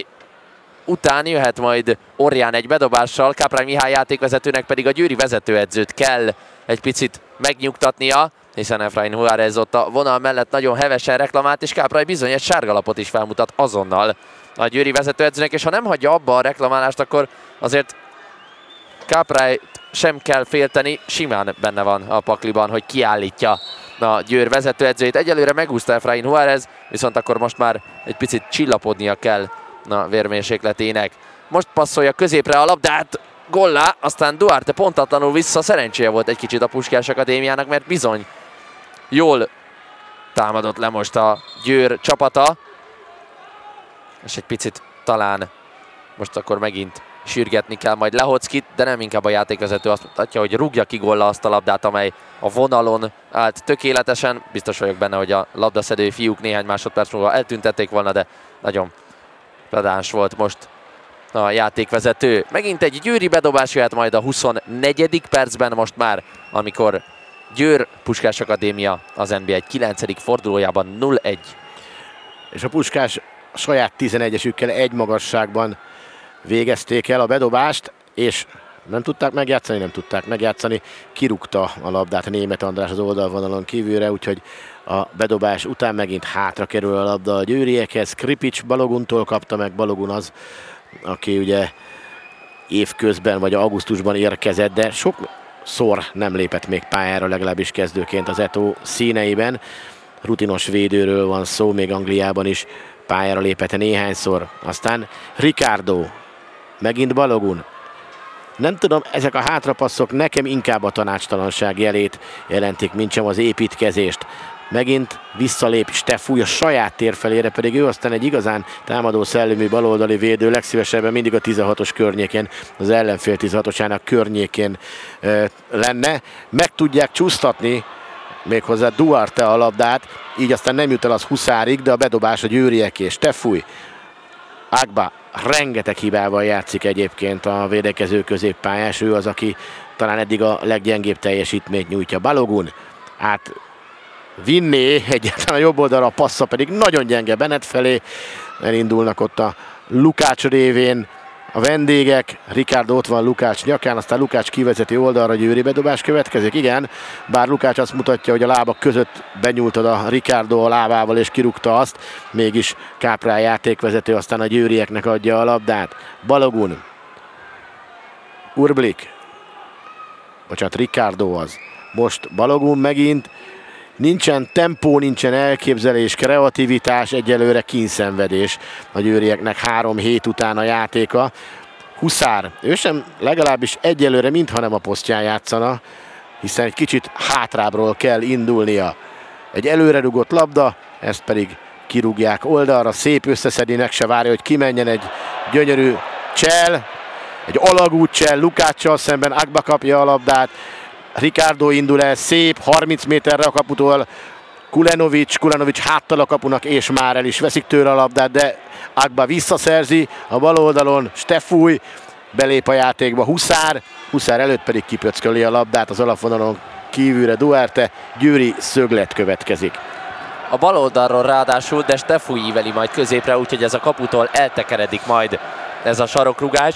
után jöhet majd Orján egy bedobással, Káprány Mihály játékvezetőnek pedig a győri vezetőedzőt kell egy picit megnyugtatnia, hiszen Efrain Juárez ott a vonal mellett nagyon hevesen reklamált, és Káprány bizony egy sárgalapot is felmutat azonnal a győri vezetőedzőnek, és ha nem hagyja abba a reklamálást, akkor azért Káprányt sem kell félteni, simán benne van a pakliban, hogy kiállítja a Győr vezetőedzőjét. Egyelőre megúszta Efrain Juárez, viszont akkor most már egy picit csillapodnia kell a vérmérsékletének. Most passzolja középre a labdát, gollá, aztán Duarte pontatlanul vissza, szerencséje volt egy kicsit a Puskás Akadémiának, mert bizony jól támadott le most a Győr csapata, és egy picit talán most akkor megint sürgetni kell majd Lehockit, de nem, inkább a játékvezető azt mutatja, hogy rúgja ki golla azt a labdát, amely a vonalon állt tökéletesen. Biztos vagyok benne, hogy a labdaszedő fiúk néhány másodperc múlva eltüntették volna, de nagyon pedáns volt most a játékvezető. Megint egy győri bedobás jöhet majd a huszonnegyedik percben most már, amikor Győr Puskás Akadémia az en bé egy kilencedik fordulójában nulla egy. És a Puskás a saját tizenegyesükkel egy magasságban végezték el a bedobást, és nem tudták megjátszani, nem tudták megjátszani. Kirúgta a labdát Németh András az oldalvonalon kívülre, úgyhogy a bedobás után megint hátra kerül a labda a győriekhez. Kripics Baloguntól kapta meg, Balogun az, aki ugye évközben vagy augusztusban érkezett, de sokszor nem lépett még pályára, legalábbis kezdőként az Eto színeiben. Rutinos védőről van szó, még Angliában is pályára lépett néhányszor. Aztán Ricardo, megint Balogun. Nem tudom, ezek a hátrapasszok nekem inkább a tanácstalanság jelét jelentik, mint sem az építkezést. Megint visszalép Steffúj a saját tér felére, pedig ő aztán egy igazán támadó szellemű baloldali védő, legszívesebben mindig a tizenhatos környékén, az ellenfél tizenhatosának környékén e, lenne. Meg tudják csúsztatni méghozzá Duarte a labdát, így aztán nem jut el az Huszárig, de a bedobás a győrieké. Steffúj, Agba rengeteg hibával játszik egyébként a védekező középpályás, ő az, aki talán eddig a leggyengébb teljesítményt nyújtja. Balogun át vinné egyáltalán a jobb oldalra, a passza pedig nagyon gyenge Bennett felé. Elindulnak ott a Lukács révén a vendégek. Ricardo ott van Lukács nyakán, aztán Lukács kivezeti oldalra, győri bedobás következik. Igen, bár Lukács azt mutatja, hogy a lábak között benyúltad a Ricardo a lábával és kirúgta azt, mégis Káprály játékvezető aztán a győrieknek adja a labdát. Balogun, Urblik, bocsánat, Ricardo az. Most Balogun megint. Nincsen tempó, nincsen elképzelés, kreativitás, egyelőre kínszenvedés a győrieknek három hét után a játéka. Huszár, ő sem legalábbis egyelőre mintha nem a posztján játszana, hiszen egy kicsit hátrábról kell indulnia. Egy előre rugott labda, ezt pedig kirúgják oldalra, szép összeszedni, meg se várja, hogy kimenjen egy gyönyörű csel, egy alagútcsel, Lukáccsal szemben Agba kapja a labdát, Ricardo indul el, szép, harminc méterre a kaputól, Kulenovic, Kulenovic háttal a kapunak, és már el is veszik tőle a labdát, de Agba visszaszerzi a bal oldalon, Stefúj belép a játékba, Huszár, Huszár előtt pedig kipöcköli a labdát az alapvonalon kívülre Duarte, győri szöglet következik. A bal oldalról ráadásul, de Stefúj íveli majd középre, úgyhogy ez a kaputól eltekeredik majd ez a sarokrugás.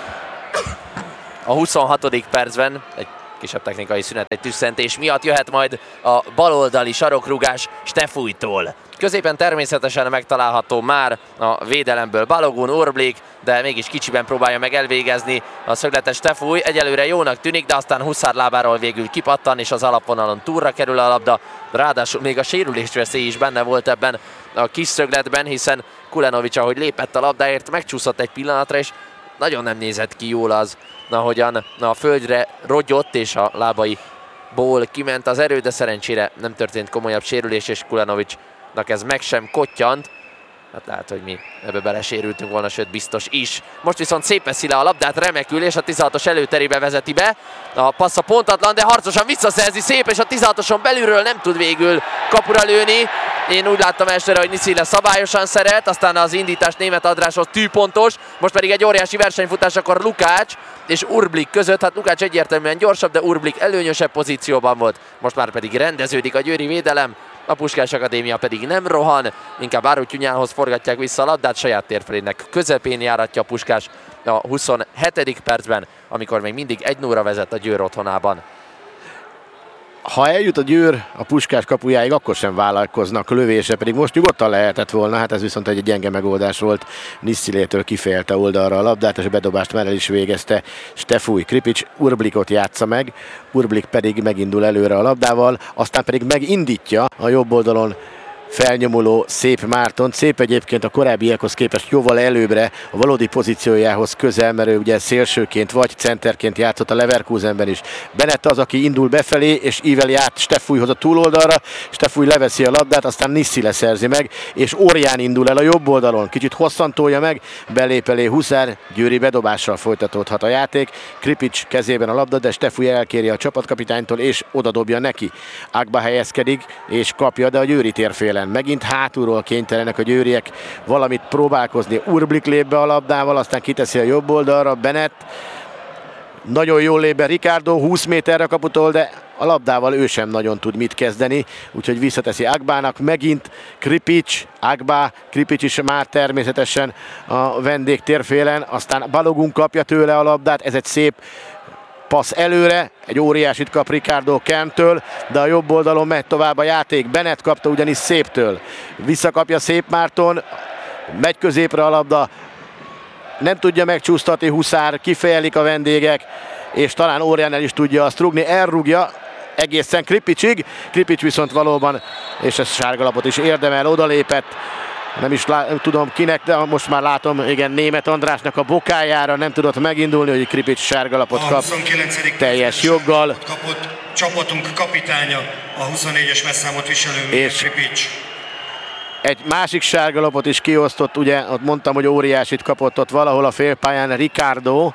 A huszonhatodik percben egy kisebb technikai szünet, egy tüsszentés miatt jöhet majd a baloldali sarokrugás Stefújtól. Középen természetesen megtalálható már a védelemből Balogun, Urblik, de mégis kicsiben próbálja meg elvégezni a szögletes Stefúj. Egyelőre jónak tűnik, de aztán Huszár lábáról végül kipattan, és az alapvonalon túlra kerül a labda. Ráadásul még a sérülésveszély is benne volt ebben a kis szögletben, hiszen Kulenovic, ahogy lépett a labdáért, megcsúszott egy pillanatra, és nagyon nem nézett ki jól az, ahogyan a földre rogyott, és a lábaiból kiment az erő, de szerencsére nem történt komolyabb sérülés, és Kulenovicnak ez meg sem kottyant. Hát lehet, hogy mi ebbe belesérültünk volna, sőt biztos is. Most viszont szép veszi le a labdát, remekül, és a tizenhatos előterébe vezeti be. A passza pontatlan, de harcosan visszaszerzi, szép, és a tizenhatoson belülről nem tud végül kapura lőni. Én úgy láttam elsőre, hogy Niszile szabályosan szeret, aztán az indítás Németh Andráshoz tűpontos, most pedig egy óriási versenyfutás akkor Lukács és Urblik között. Hát Lukács egyértelműen gyorsabb, de Urblik előnyösebb pozícióban volt. Most már pedig rendeződik a győri védelem. A Puskás Akadémia pedig nem rohan, inkább Árutyunyához forgatják vissza a labdát, saját térfelének közepén járatja a Puskás a huszonhetedik percben, amikor még mindig egy nulla vezet a Győr otthonában. Ha eljut a Győr a Puskás kapujáig, akkor sem vállalkoznak lövése, pedig most nyugodtan lehetett volna, hát ez viszont egy gyenge megoldás volt. Nisztilétől kifejelte oldalra a labdát, és a bedobást már el is végezte Stefúj. Kripics Urblikot játsza meg, Urblik pedig megindul előre a labdával, aztán pedig megindítja a jobb oldalon felnyomuló Szép Márton. Szép egyébként a korábbiakhoz képest jóval előbbre, a valódi pozíciójához közel, mert ő ugye szélsőként vagy centerként játszott a Leverkusenben is. Bennett az, aki indul befelé, és íveli át Stefújhoz a túloldalra. Stefúj leveszi a labdát, aztán Niszile szerzi meg, és Orján indul el a jobb oldalon. Kicsit hosszantolja meg, belép elé Huszár, győri bedobással folytatódhat a játék. Kripics kezében a labda, de Stefúj elkéri a csapatkapitánytól, és odadobja neki. Agba helyezkedik, és kapja, de a győri térfélen. Megint hátulról kénytelenek a győriek valamit próbálkozni. Urblik lép be a labdával, aztán kiteszi a jobb oldalra. Bennett nagyon jól lép be Ricardo, húsz méterre kaputól, de a labdával ő sem nagyon tud mit kezdeni, úgyhogy visszateszi Agbának. Megint Kripics, Agba, Kripics is már természetesen a vendég térfélen, aztán Balogun kapja tőle a labdát, ez egy szép passz előre, egy óriásit kap Ricardo Kentől, de a jobb oldalon megy tovább a játék. Bennett kapta ugyanis Széptől. Visszakapja Szép Márton, megy középre a labda, nem tudja megcsúsztatni Huszár, kifejelik a vendégek, és talán Orján el is tudja azt rúgni, elrúgja egészen Kripicsig. Kripics viszont valóban, és ez sárgalapot is érdemel, odalépett, nem is lá- nem tudom kinek, de most már látom, igen, Németh Andrásnak a bokájára nem tudott megindulni, hogy Kripics sárgalapot kap teljes joggal. Kapott csapatunk kapitánya, a huszonnégyes messzámot viselő És Kripics. egy másik sárgalapot is kiosztott, ugye, ott mondtam, hogy óriásit kapott ott valahol a félpályán Ricardo.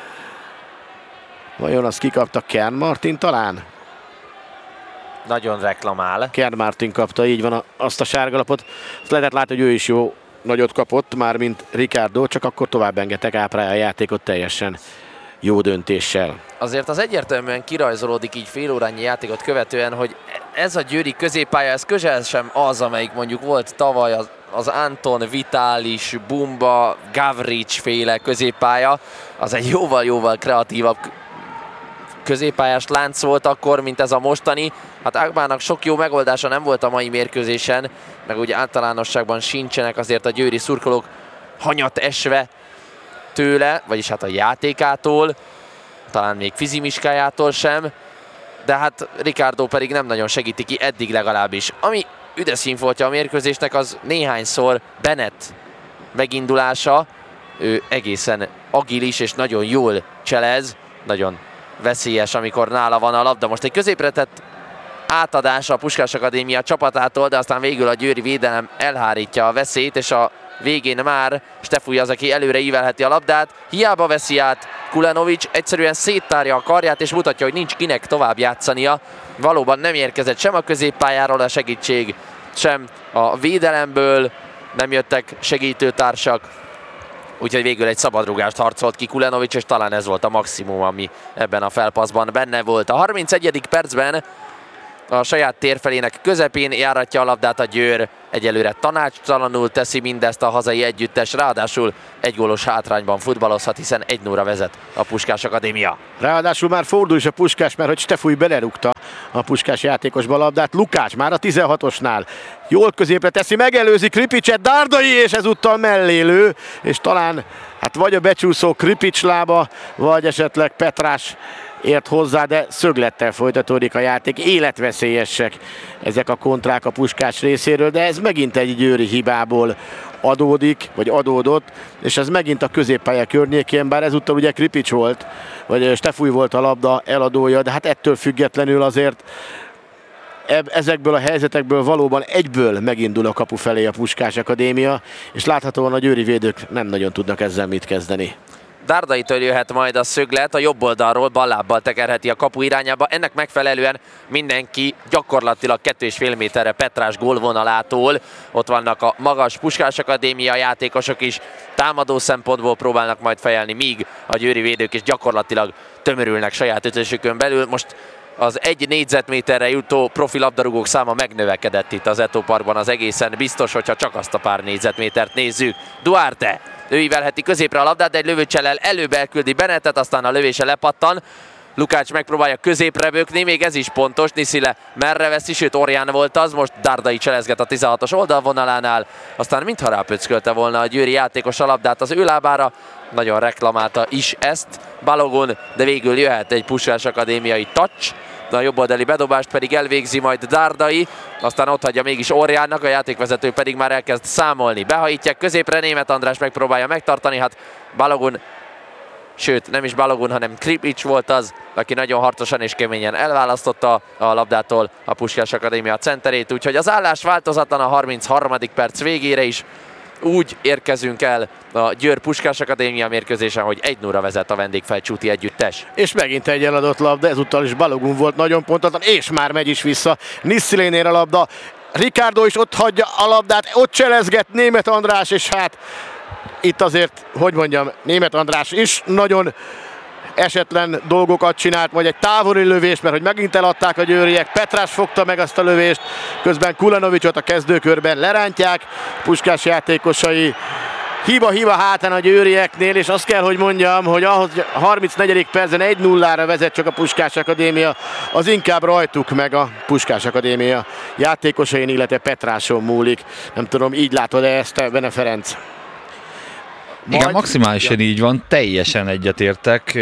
Vajon azt kikapta Kern Martin talán? Nagyon reklamál. Kern Martin kapta, így van, a, azt a sárgalapot. Azt lehetett látni, hogy ő is jó nagyot kapott, már mint Ricardo, csak akkor tovább engedtek Áprá a játékot teljesen jó döntéssel. Azért az egyértelműen kirajzolódik így félórányi játékot követően, hogy ez a győri középpálya, ez közel sem az, amelyik mondjuk volt tavaly az, az Anton, Vitális, Bumba, Gavrics féle középpálya. Az egy jóval-jóval kreatívabb középpályás lánc volt akkor, mint ez a mostani. Hát Agbának sok jó megoldása nem volt a mai mérkőzésen, meg ugye általánosságban sincsenek azért a győri szurkolók hanyat esve tőle, vagyis hát a játékától, talán még fizimiskájától sem, de hát Ricardo pedig nem nagyon segíti ki, eddig legalábbis. Ami üdes színfoltja a mérkőzésnek, az néhányszor Bennett megindulása, ő egészen agilis és nagyon jól cselez, nagyon veszélyes, amikor nála van a labda. Most egy középre tett átadás a Puskás Akadémia csapatától, de aztán végül a győri védelem elhárítja a veszélyt, és a végén már Stefúj az, aki előre ívelheti a labdát. Hiába veszi át Kulenovics, egyszerűen széttárja a karját és mutatja, hogy nincs kinek tovább játszania. Valóban nem érkezett sem a középpályáról a segítség, sem a védelemből nem jöttek segítőtársak. Úgyhogy végül egy szabadrugást harcolt ki Kulenovics, és talán ez volt a maximum, ami ebben a felpasszban benne volt. A harmincegyedik percben a saját térfelének közepén járatja a labdát a Győr. Egyelőre tanácstalanul teszi mindezt a hazai együttes, ráadásul egy gólos hátrányban futballozhat, hiszen egy nulla vezet a Puskás Akadémia. Ráadásul már fordul is a Puskás, mert hogy Stefúj belerúgta a Puskás játékosba a labdát. Lukács már a tizenhatosnál jól középre teszi, megelőzi Kripicset, Dárdai, és ezúttal mellélő, és talán hát vagy a becsúszó Kripics lába, vagy esetleg Petrás ért hozzá, de szöglettel folytatódik a játék. Életveszélyesek ezek a kontrák a Puskás részéről, de ez megint egy győri hibából adódik, vagy adódott, és ez megint a középpálya környékén, bár ezúttal ugye Kripics volt, vagy Stefúj volt a labda eladója, de hát ettől függetlenül azért ezekből a helyzetekből valóban egyből megindul a kapu felé a Puskás Akadémia, és láthatóan a győri védők nem nagyon tudnak ezzel mit kezdeni. Dárdaitől jöhet majd a szöglet, a jobb oldalról ballábbal tekerheti a kapu irányába. Ennek megfelelően mindenki gyakorlatilag két és fél méterre Petrás gólvonalától. Ott vannak a magas Puskás Akadémia játékosok is, támadó szempontból próbálnak majd fejelni, míg a győri védők is gyakorlatilag tömörülnek saját ötösükön belül. Most az egy négyzetméterre jutó profi labdarúgók száma megnövekedett itt az Eto Parkban, az egészen biztos, hogyha csak azt a pár négyzetmétert nézzük. Duarte, ő ívelheti középre a labdát, de egy lövőcsellel előbb elküldi Bennetet, aztán a lövése lepattan. Lukács megpróbálja középre bökni, még ez is pontos, Niszile merre veszi, sőt Orján volt az, most Dárdai cselezget a tizenhatos oldalvonalánál, aztán mintha rápöckölte volna a győri játékos a labdát az ő lábára, nagyon reklamálta is ezt Balogun, de végül jöhet egy Puskás Akadémiai touch, a jobboldali bedobást pedig elvégzi majd Dárdai, aztán ott hagyja mégis Orjánnak, a játékvezető pedig már elkezd számolni. Behajítják középre, Németh András megpróbálja megtartani, hát Balogun, sőt nem is Balogun, hanem Kripics volt az, aki nagyon harcosan és keményen elválasztotta a labdától a Puskás Akadémia centerét, úgyhogy az állás változatlan a harmincharmadik perc végére is. Úgy érkezünk el a Győr Puskás Akadémia mérkőzésen, hogy egy nulla vezet a vendégfelcsúti együttes. És megint egy eladott labda, ezúttal is Balogun volt nagyon pontatlan, és már megy is vissza Nissilénél a labda. Ricardo is ott hagyja a labdát, ott cselezget Németh András, és hát itt azért, hogy mondjam, Németh András is nagyon esetlen dolgokat csinált, vagy egy távoli lövés, mert hogy megint eladták a győriek, Petrás fogta meg azt a lövést, közben Kulenovicsot a kezdőkörben lerántják, Puskás játékosai hiba-hiba hátán a győrieknél, és azt kell, hogy mondjam, hogy ahhoz a harmincnegyedik percben egy nullára vezet csak a Puskás Akadémia, az inkább rajtuk meg a Puskás Akadémia játékosain, illetve Petráson múlik. Nem tudom, így látod-e ezt, Bene Ferenc? Majd... Igen, maximálisan így van, teljesen egyetértek.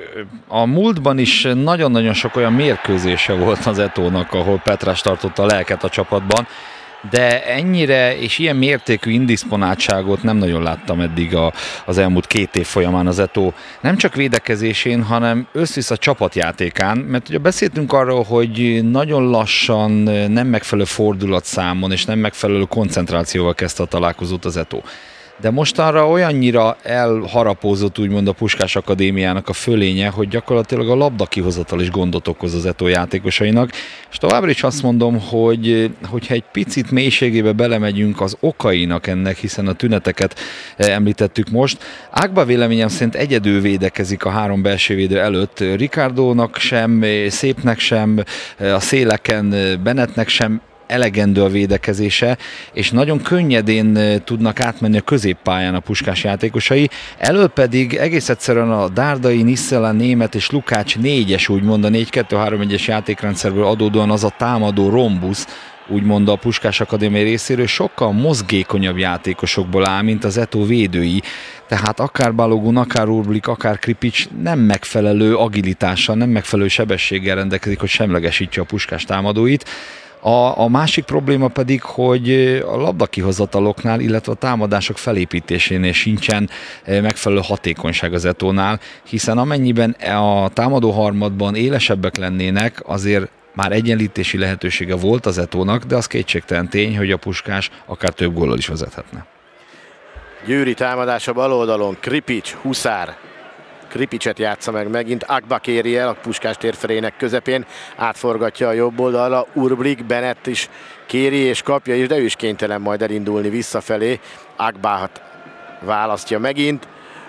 A múltban is nagyon-nagyon sok olyan mérkőzése volt az Etónak, ahol Petrás tartotta a lelket a csapatban, de ennyire és ilyen mértékű indisponáltságot nem nagyon láttam eddig a, az elmúlt két év folyamán az Etó. Nem csak védekezésén, hanem összvisz csapatjátékán, mert ugye beszéltünk arról, hogy nagyon lassan, nem megfelelő fordulatszámon és nem megfelelő koncentrációval kezdte a találkozót az Etó. De mostanra olyannyira elharapózott úgymond a Puskás Akadémiának a fölénye, hogy gyakorlatilag a labda kihozatal is gondot okoz az Etó játékosainak, és továbbra is azt mondom, hogy hogyha egy picit mélységébe belemegyünk az okainak ennek, hiszen a tüneteket említettük most, Ágba véleményem szerint egyedül védekezik a három belsővédő előtt, Ricardónak sem, Szépnek sem, a széleken Bennettnek sem elegendő a védekezése, és nagyon könnyedén tudnak átmenni a középpályán a Puskás játékosai, elől pedig egész egyszerűen a Dárdai, Nissela, Németh és Lukács négyes, úgymond a négy kettő három egyes játékrendszerből adódóan az a támadó rombusz, úgymond a Puskás Akadémia részéről sokkal mozgékonyabb játékosokból áll, mint az Etó védői. Tehát akár Balogun, akár Urblik, akár Kripics nem megfelelő agilitással, nem megfelelő sebességgel rendelkezik, hogy semlegesítse a Puskás támadóit. A, a másik probléma pedig, hogy a labdakihozataloknál, illetve a támadások felépítésénél sincsen megfelelő hatékonyság az Etónál, hiszen amennyiben a támadó harmadban élesebbek lennének, azért már egyenlítési lehetősége volt az Etónak, de az kétségtelen tény, hogy a Puskás akár több góllal is vezethetne. Győri támadása bal oldalon, Kripics, Huszár. Kripicset játsza meg megint, Agba kéri el a Puskás térfelének közepén, átforgatja a jobb oldalra, Urblik, Bennett is kéri és kapja is, de ő is kénytelen majd elindulni visszafelé. Agbát választja megint,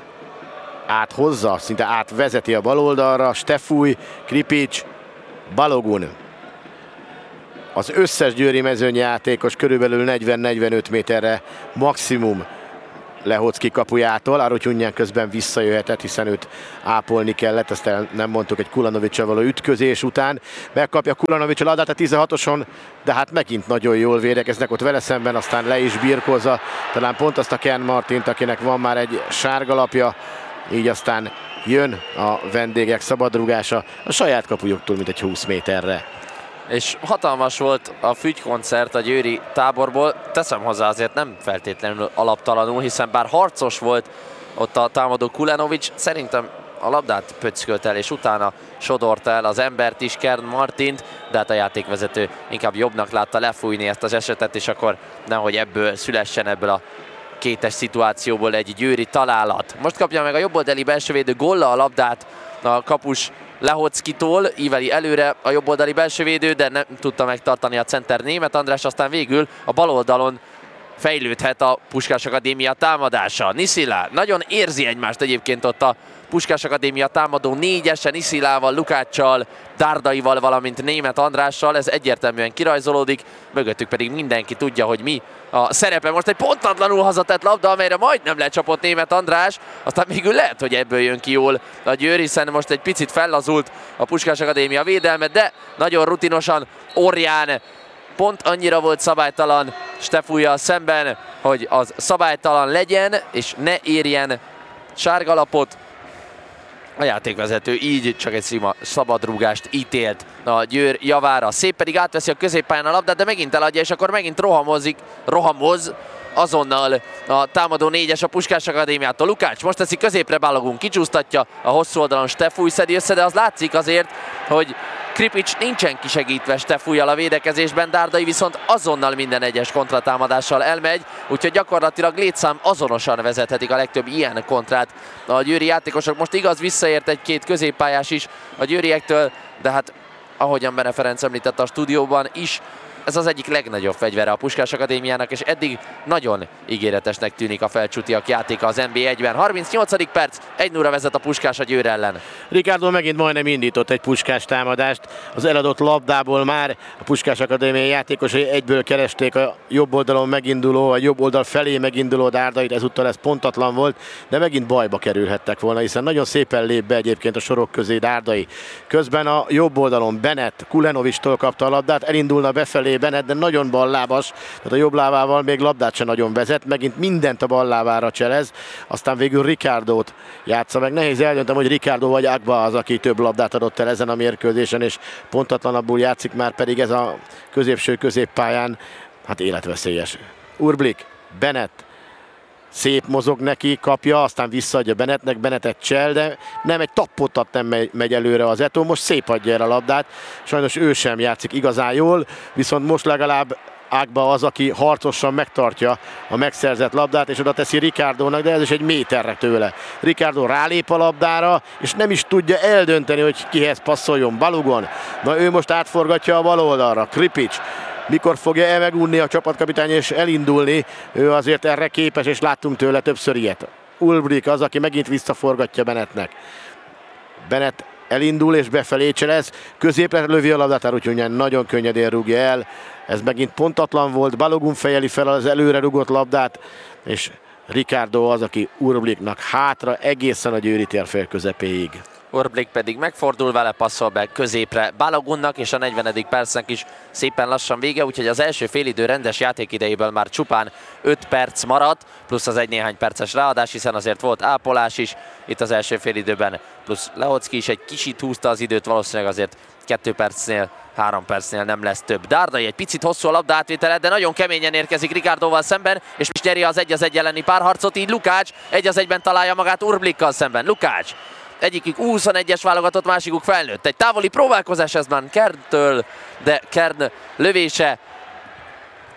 áthozza, szinte átvezeti a bal oldalra, Stefúj, Kripics, Balogun. Az összes győri mezőnyjátékos körülbelül negyven-negyvenöt méterre maximum Lehocki kapujától, Arutyunyan közben visszajöhetett, hiszen őt ápolni kellett, ezt el nem mondtuk egy Kulanovics-sal való ütközés után. Megkapja Kulanovics a labdát a tizenhatoson, de hát megint nagyon jól védekeznek ott vele szemben, aztán le is birkozza, talán pont azt a Ken Martint, akinek van már egy sárgalapja, így aztán jön a vendégek szabadrúgása a saját kapujuktól, mint egy húsz méterre. És hatalmas volt a fügykoncert a győri táborból, teszem hozzá azért nem feltétlenül alaptalanul, hiszen bár harcos volt ott a támadó Kulanovics, szerintem a labdát pöckölt el, és utána sodorta el az embert is, Kern Martint, de hát a játékvezető inkább jobbnak látta lefújni ezt az esetet, és akkor nehogy ebből szülessen, ebből a kétes szituációból egy győri találat. Most kapja meg a jobboldali belsővédő Golla a labdát a kapus Lehockitól, íveli előre a jobboldali belsővédő, de nem tudta megtartani a center Németh András, aztán végül a bal oldalon fejlődhet a Puskás Akadémia támadása. Niszila nagyon érzi egymást egyébként ott a Puskás Akadémia támadó négyesen, Niszilával, Lukáccsal, Dárdaival, valamint Németh Andrással, ez egyértelműen kirajzolódik, mögöttük pedig mindenki tudja, hogy mi a szerepe. Most egy pontatlanul hazatett labda, amelyre majdnem lecsapott Németh András, aztán végül lehet, hogy ebből jön ki jól a Győr, hiszen most egy picit fellazult a Puskás Akadémia védelme, de nagyon rutinosan Orján pont annyira volt szabálytalan Stefújjal szemben, hogy az szabálytalan legyen, és ne érjen sárgalapot. A játékvezető így csak egy szima szabadrúgást ítélt a Győr javára. Szép pedig átveszi a középpályán a labdát, de megint eladja, és akkor megint rohamozik, rohamoz azonnal a támadó négyes a Puskás Akadémiától. Lukács most teszi középre, Balogun kicsúsztatja, a hosszú oldalon Stefúj szedi össze, de az látszik azért, hogy Kripics nincsen kisegítve Stefújjal a védekezésben, Dárdai viszont azonnal minden egyes kontratámadással elmegy, úgyhogy gyakorlatilag létszám azonosan vezethetik a legtöbb ilyen kontrát a győri játékosok. Most igaz, visszaért egy-két középpályás is a győriektől, de hát ahogyan Bene Ferenc említette a stúdióban is, ez az egyik legnagyobb fegyvere a Puskás Akadémiának, és eddig nagyon ígéretesnek tűnik a felcsútiak játéka az en bé egyben. harmincnyolcadik perc, egy nulla vezet a Puskás a Győr ellen. Ricardo megint majdnem indított egy Puskás támadást. Az eladott labdából már a Puskás Akadémiai játékosai egyből keresték a jobb oldalon meginduló, a jobb oldal felé meginduló Dárdait, ezúttal ez pontatlan volt, de megint bajba kerülhettek volna, hiszen nagyon szépen lép be egyébként a sorok közé Dárdai. Közben a jobb oldalon Bennett Kulenovicstól kapta a labdát, elindulna befelé Bennett, de nagyon ballábas, tehát a jobb lábával még labdát sem nagyon vezet, megint mindent a bal lábára cselez, aztán végül Ricardót játsza meg. Nehéz eldöntöm, hogy Ricardo vagy Agba az, aki több labdát adott el ezen a mérkőzésen, és pontatlanabbul játszik, már pedig ez a középső középpályán hát életveszélyes. Urblik, Bennett, szép mozog neki, kapja, aztán visszaadja Bennettnek, Bennettet csel, de nem egy tappottat nem megy, megy előre az Eto, most szép adja el a labdát, sajnos ő sem játszik igazán jól, viszont most legalább Agba az, aki harcosan megtartja a megszerzett labdát, és oda teszi Ricardónak, de ez is egy méterre tőle. Ricardo rálép a labdára, és nem is tudja eldönteni, hogy kihez passzoljon. Balogun, na ő most átforgatja a bal oldalra, Kripics, mikor fogja el megunni a csapatkapitány és elindulni, ő azért erre képes, és láttunk tőle többször ilyet. Ulbrich az, aki megint visszaforgatja Bennettnek. Bennett elindul és befelé cselez, középre lövi a labdát, úgyhogy nagyon könnyedén rúgja el. Ez megint pontatlan volt, Balogun fejeli fel az előre rugott labdát, és Ricardo az, aki Urblichnak hátra egészen a győri térfél közepéig. Urblik pedig megfordul vele, passzol be középre Balogunnak, és a negyvenedik percnek is szépen lassan vége, úgyhogy az első félidő rendes játékidejéből már csupán öt perc maradt, plusz az egy néhány perces ráadás, hiszen azért volt ápolás is itt az első félidőben, plusz Lehocki is egy kicsit húzta az időt, valószínűleg azért kettő percnél, három percnél nem lesz több. Dárdai egy picit hosszú a labda átvétele, de nagyon keményen érkezik Ricardóval szemben, és most nyeri az egy az egy elleni párharcot, így Lukács egy az egyben találja magát Urblikkal szemben. Lukács, egyikük huszonegyes válogatott, másikuk felnőtt. Egy távoli próbálkozás ez már Kerntől, de Kern lövése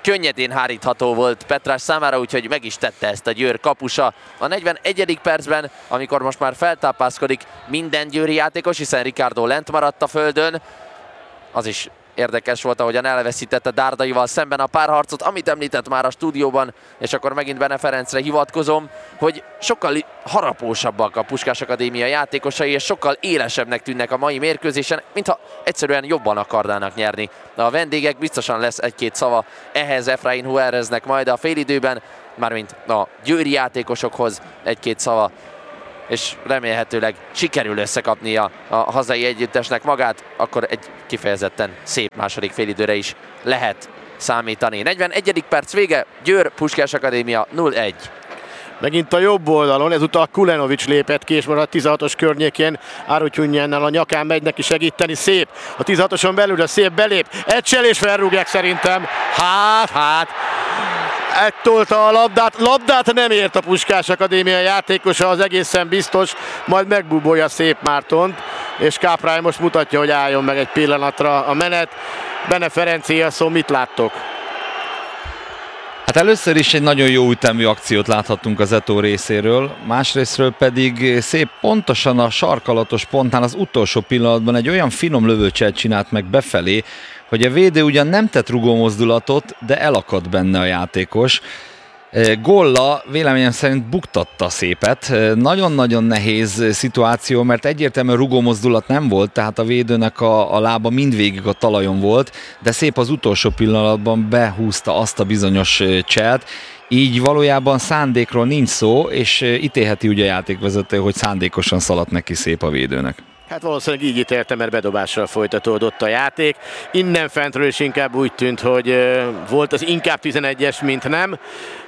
könnyedén hárítható volt Petrás számára, úgyhogy meg is tette ezt a Győr kapusa. A negyvenegyedik percben, amikor most már feltápászkodik minden győri játékos, hiszen Ricardo lent maradt a földön, az is érdekes volt, ahogyan elveszítette Dárdaival szemben a párharcot, amit említett már a stúdióban, és akkor megint Bene Ferencre hivatkozom, hogy sokkal harapósabbak a Puskás Akadémia játékosai, és sokkal élesebbnek tűnnek a mai mérkőzésen, mintha egyszerűen jobban akarnának nyerni. A vendégek, biztosan lesz egy-két szava ehhez Efrain Juáreznek majd a félidőben, mármint a győri játékosokhoz egy-két szava, és remélhetőleg sikerül összekapnia a hazai együttesnek magát, akkor egy kifejezetten szép második félidőre is lehet számítani. negyvenegyedik perc vége, Győr Puskás Akadémia nulla egy. Megint a jobb oldalon, ezúttal Kulenovics lépett ki, és most a tizenhatos környékén Arutyunjannal a nyakán megy neki segíteni, szép. A tizenhatoson belül a szép belép, egysel és felrúgják szerintem. Hát, hát. Ettolta a labdát, labdát nem ért a Puskás Akadémia játékosa, az egészen biztos, majd megbúbolja Szép Mártont, és Káprály most mutatja, hogy álljon meg egy pillanatra a menet. Bene Ferencé a szó, mit láttok? Hát először is egy nagyon jó ütemű akciót láthattunk az Eto részéről, másrésztről pedig Szép pontosan a sarkalatos pontnál az utolsó pillanatban egy olyan finom lövőcselt csinált meg befelé, hogy a védő ugyan nem tett rugómozdulatot, de elakadt benne a játékos. Golla véleményem szerint buktatta Szépet. Nagyon-nagyon nehéz szituáció, mert egyértelműen rugómozdulat nem volt, tehát a védőnek a, a lába mindvégig a talajon volt, de Szép az utolsó pillanatban behúzta azt a bizonyos cselt. Így valójában szándékról nincs szó, és ítélheti ugye a játékvezető, hogy szándékosan szaladt neki Szép a védőnek. Hát valószínűleg így ítélte, mert bedobással folytatódott a játék. Innen fentről is inkább úgy tűnt, hogy volt az inkább tizenegyes, mint nem,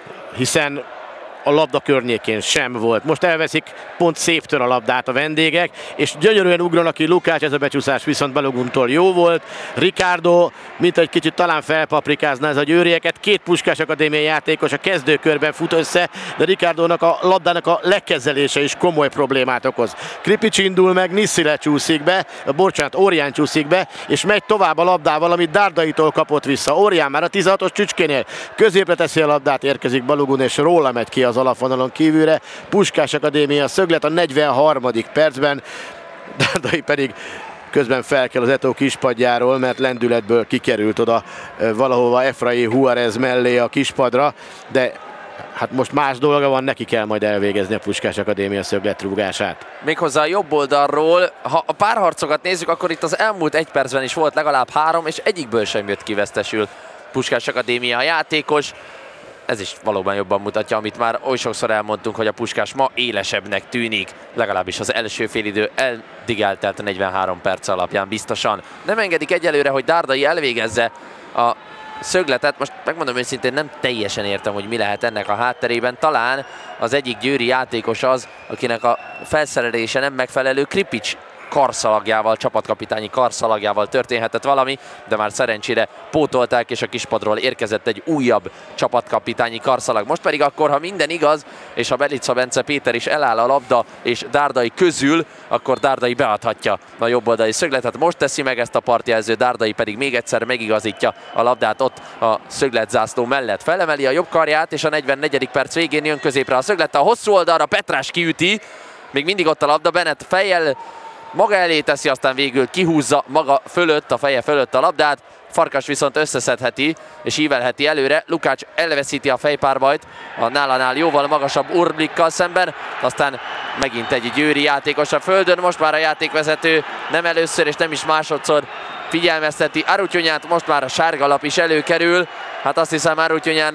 hiszen a labda környékén sem volt. Most elveszik pont Széptől a labdát a vendégek, és gyönyörűen ugranak ki Lukács, ez a becsúszás viszont Baloguntól jó volt. Ricardo, mint egy kicsit talán felpaprikázna ez a győrieket, két Puskás Akadémia játékos a kezdőkörben fut össze, de Ricardónak a labdának a lekezelése is komoly problémát okoz. Kripics indul meg, Nisszile csúszik be, bocsánat, Órián csúszik be, és megy tovább a labdával, amit Dárdaitól kapott vissza. Órián már a tizenhatos csücskénél középre teszi a labdát, érkezik Balogun, és róla megy ki az alapvonalon kívülre. Puskás Akadémia szöglet a negyvenharmadik percben, Dárdai pedig közben fel kell az Eto kispadjáról, mert lendületből kikerült oda valahova Efrain Juárez mellé a kispadra, de hát most más dolga van, neki kell majd elvégezni a Puskás Akadémia szögletrúgását. Méghozzá a jobb oldalról, ha a párharcokat nézzük, akkor itt az elmúlt egy percben is volt legalább három, és egyikből sem jött ki vesztesül Puskás Akadémia játékos. Ez is valóban jobban mutatja, amit már oly sokszor elmondtunk, hogy a Puskás ma élesebbnek tűnik, legalábbis az első félidő eddig eltelt negyvenhárom perc alapján biztosan. Nem engedik egyelőre, hogy Dárdai elvégezze a szögletet. Most megmondom őszintén, nem teljesen értem, hogy mi lehet ennek a hátterében. Talán az egyik győri játékos az, akinek a felszerelése nem megfelelő, Kripics karszalagjával, csapatkapitányi karszalagjával történhetett valami, de már szerencsére pótolták, és a kispadról érkezett egy újabb csapatkapitányi karszalag. Most pedig akkor, ha minden igaz, és ha Belica Bence Péter is eláll a labda és Dárdai közül, akkor Dárdai beadhatja a jobboldali szögletet. Most teszi meg ezt a partjelző, Dárdai pedig még egyszer megigazítja a labdát ott a szögletzászló mellett. Felemeli a jobb karját, és a negyvennegyedik perc végén jön középre a szöglet. A hosszú oldalra Petrás kiüti, még mindig ott a labda, Bennett fejjel maga elé teszi, aztán végül kihúzza maga fölött, a feje fölött a labdát. Farkas viszont összeszedheti és ívelheti előre. Lukács elveszíti a fejpárbajt a nálánál jóval magasabb Urblikkal szemben, aztán megint egy győri játékos a földön. Most már a játékvezető nem először és nem is másodszor figyelmezteti Arutyunyát, most már a sárga lap is előkerül. Hát azt hiszem, Arutyunyán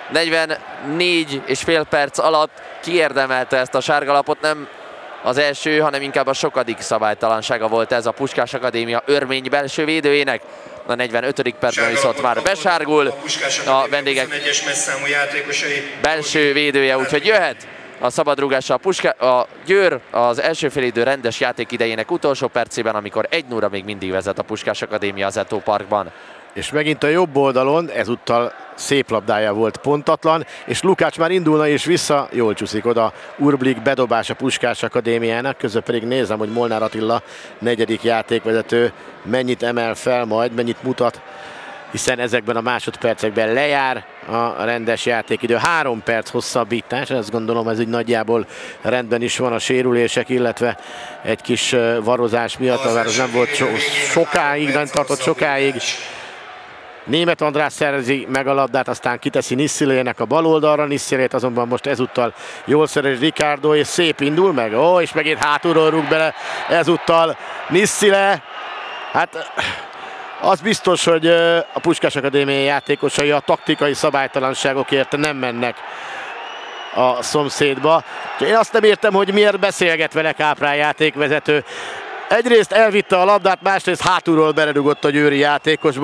negyvennégy és fél perc alatt kiérdemelte ezt a sárgalapot, nem az első, hanem inkább a sokadik szabálytalansága volt ez a Puskás Akadémia örmény belső védőjének. A negyvenötödik percben viszont már besárgul a vendégek belső védője, úgyhogy jöhet a szabadrúgással a, Puska- a Győr az első félidő rendes játék idejének utolsó percében, amikor egy nulla még mindig vezet a Puskás Akadémia az Eto Parkban. És megint a jobb oldalon, ezúttal Szép labdája volt pontatlan, és Lukács már indulna és vissza, jól csúszik oda Urblik bedobás a Puskás Akadémiának, közben pedig nézem, hogy Molnár Attila negyedik játékvezető mennyit emel fel majd, mennyit mutat hiszen ezekben a másodpercekben lejár a rendes játékidő. Három perc hosszabbítás, azt gondolom ez így nagyjából rendben is van a sérülések, illetve egy kis varozás miatt, bár az nem volt so- sokáig, nem tartott sokáig. Németh András szerzi meg a labdát, aztán kiteszi Nissilének a bal oldalra, Nissilét azonban most ezúttal jól szerez Ricardo, és szép indul meg, ó, és megint hátulról rúg bele ezúttal Nissile. Hát az biztos, hogy a Puskás Akadémiai játékosai a taktikai szabálytalanságokért nem mennek a szomszédba. Én azt nem értem, hogy miért beszélget vele Káprály játékvezető. Egyrészt elvitte a labdát, másrészt hátulról beledugott a győri játékosba.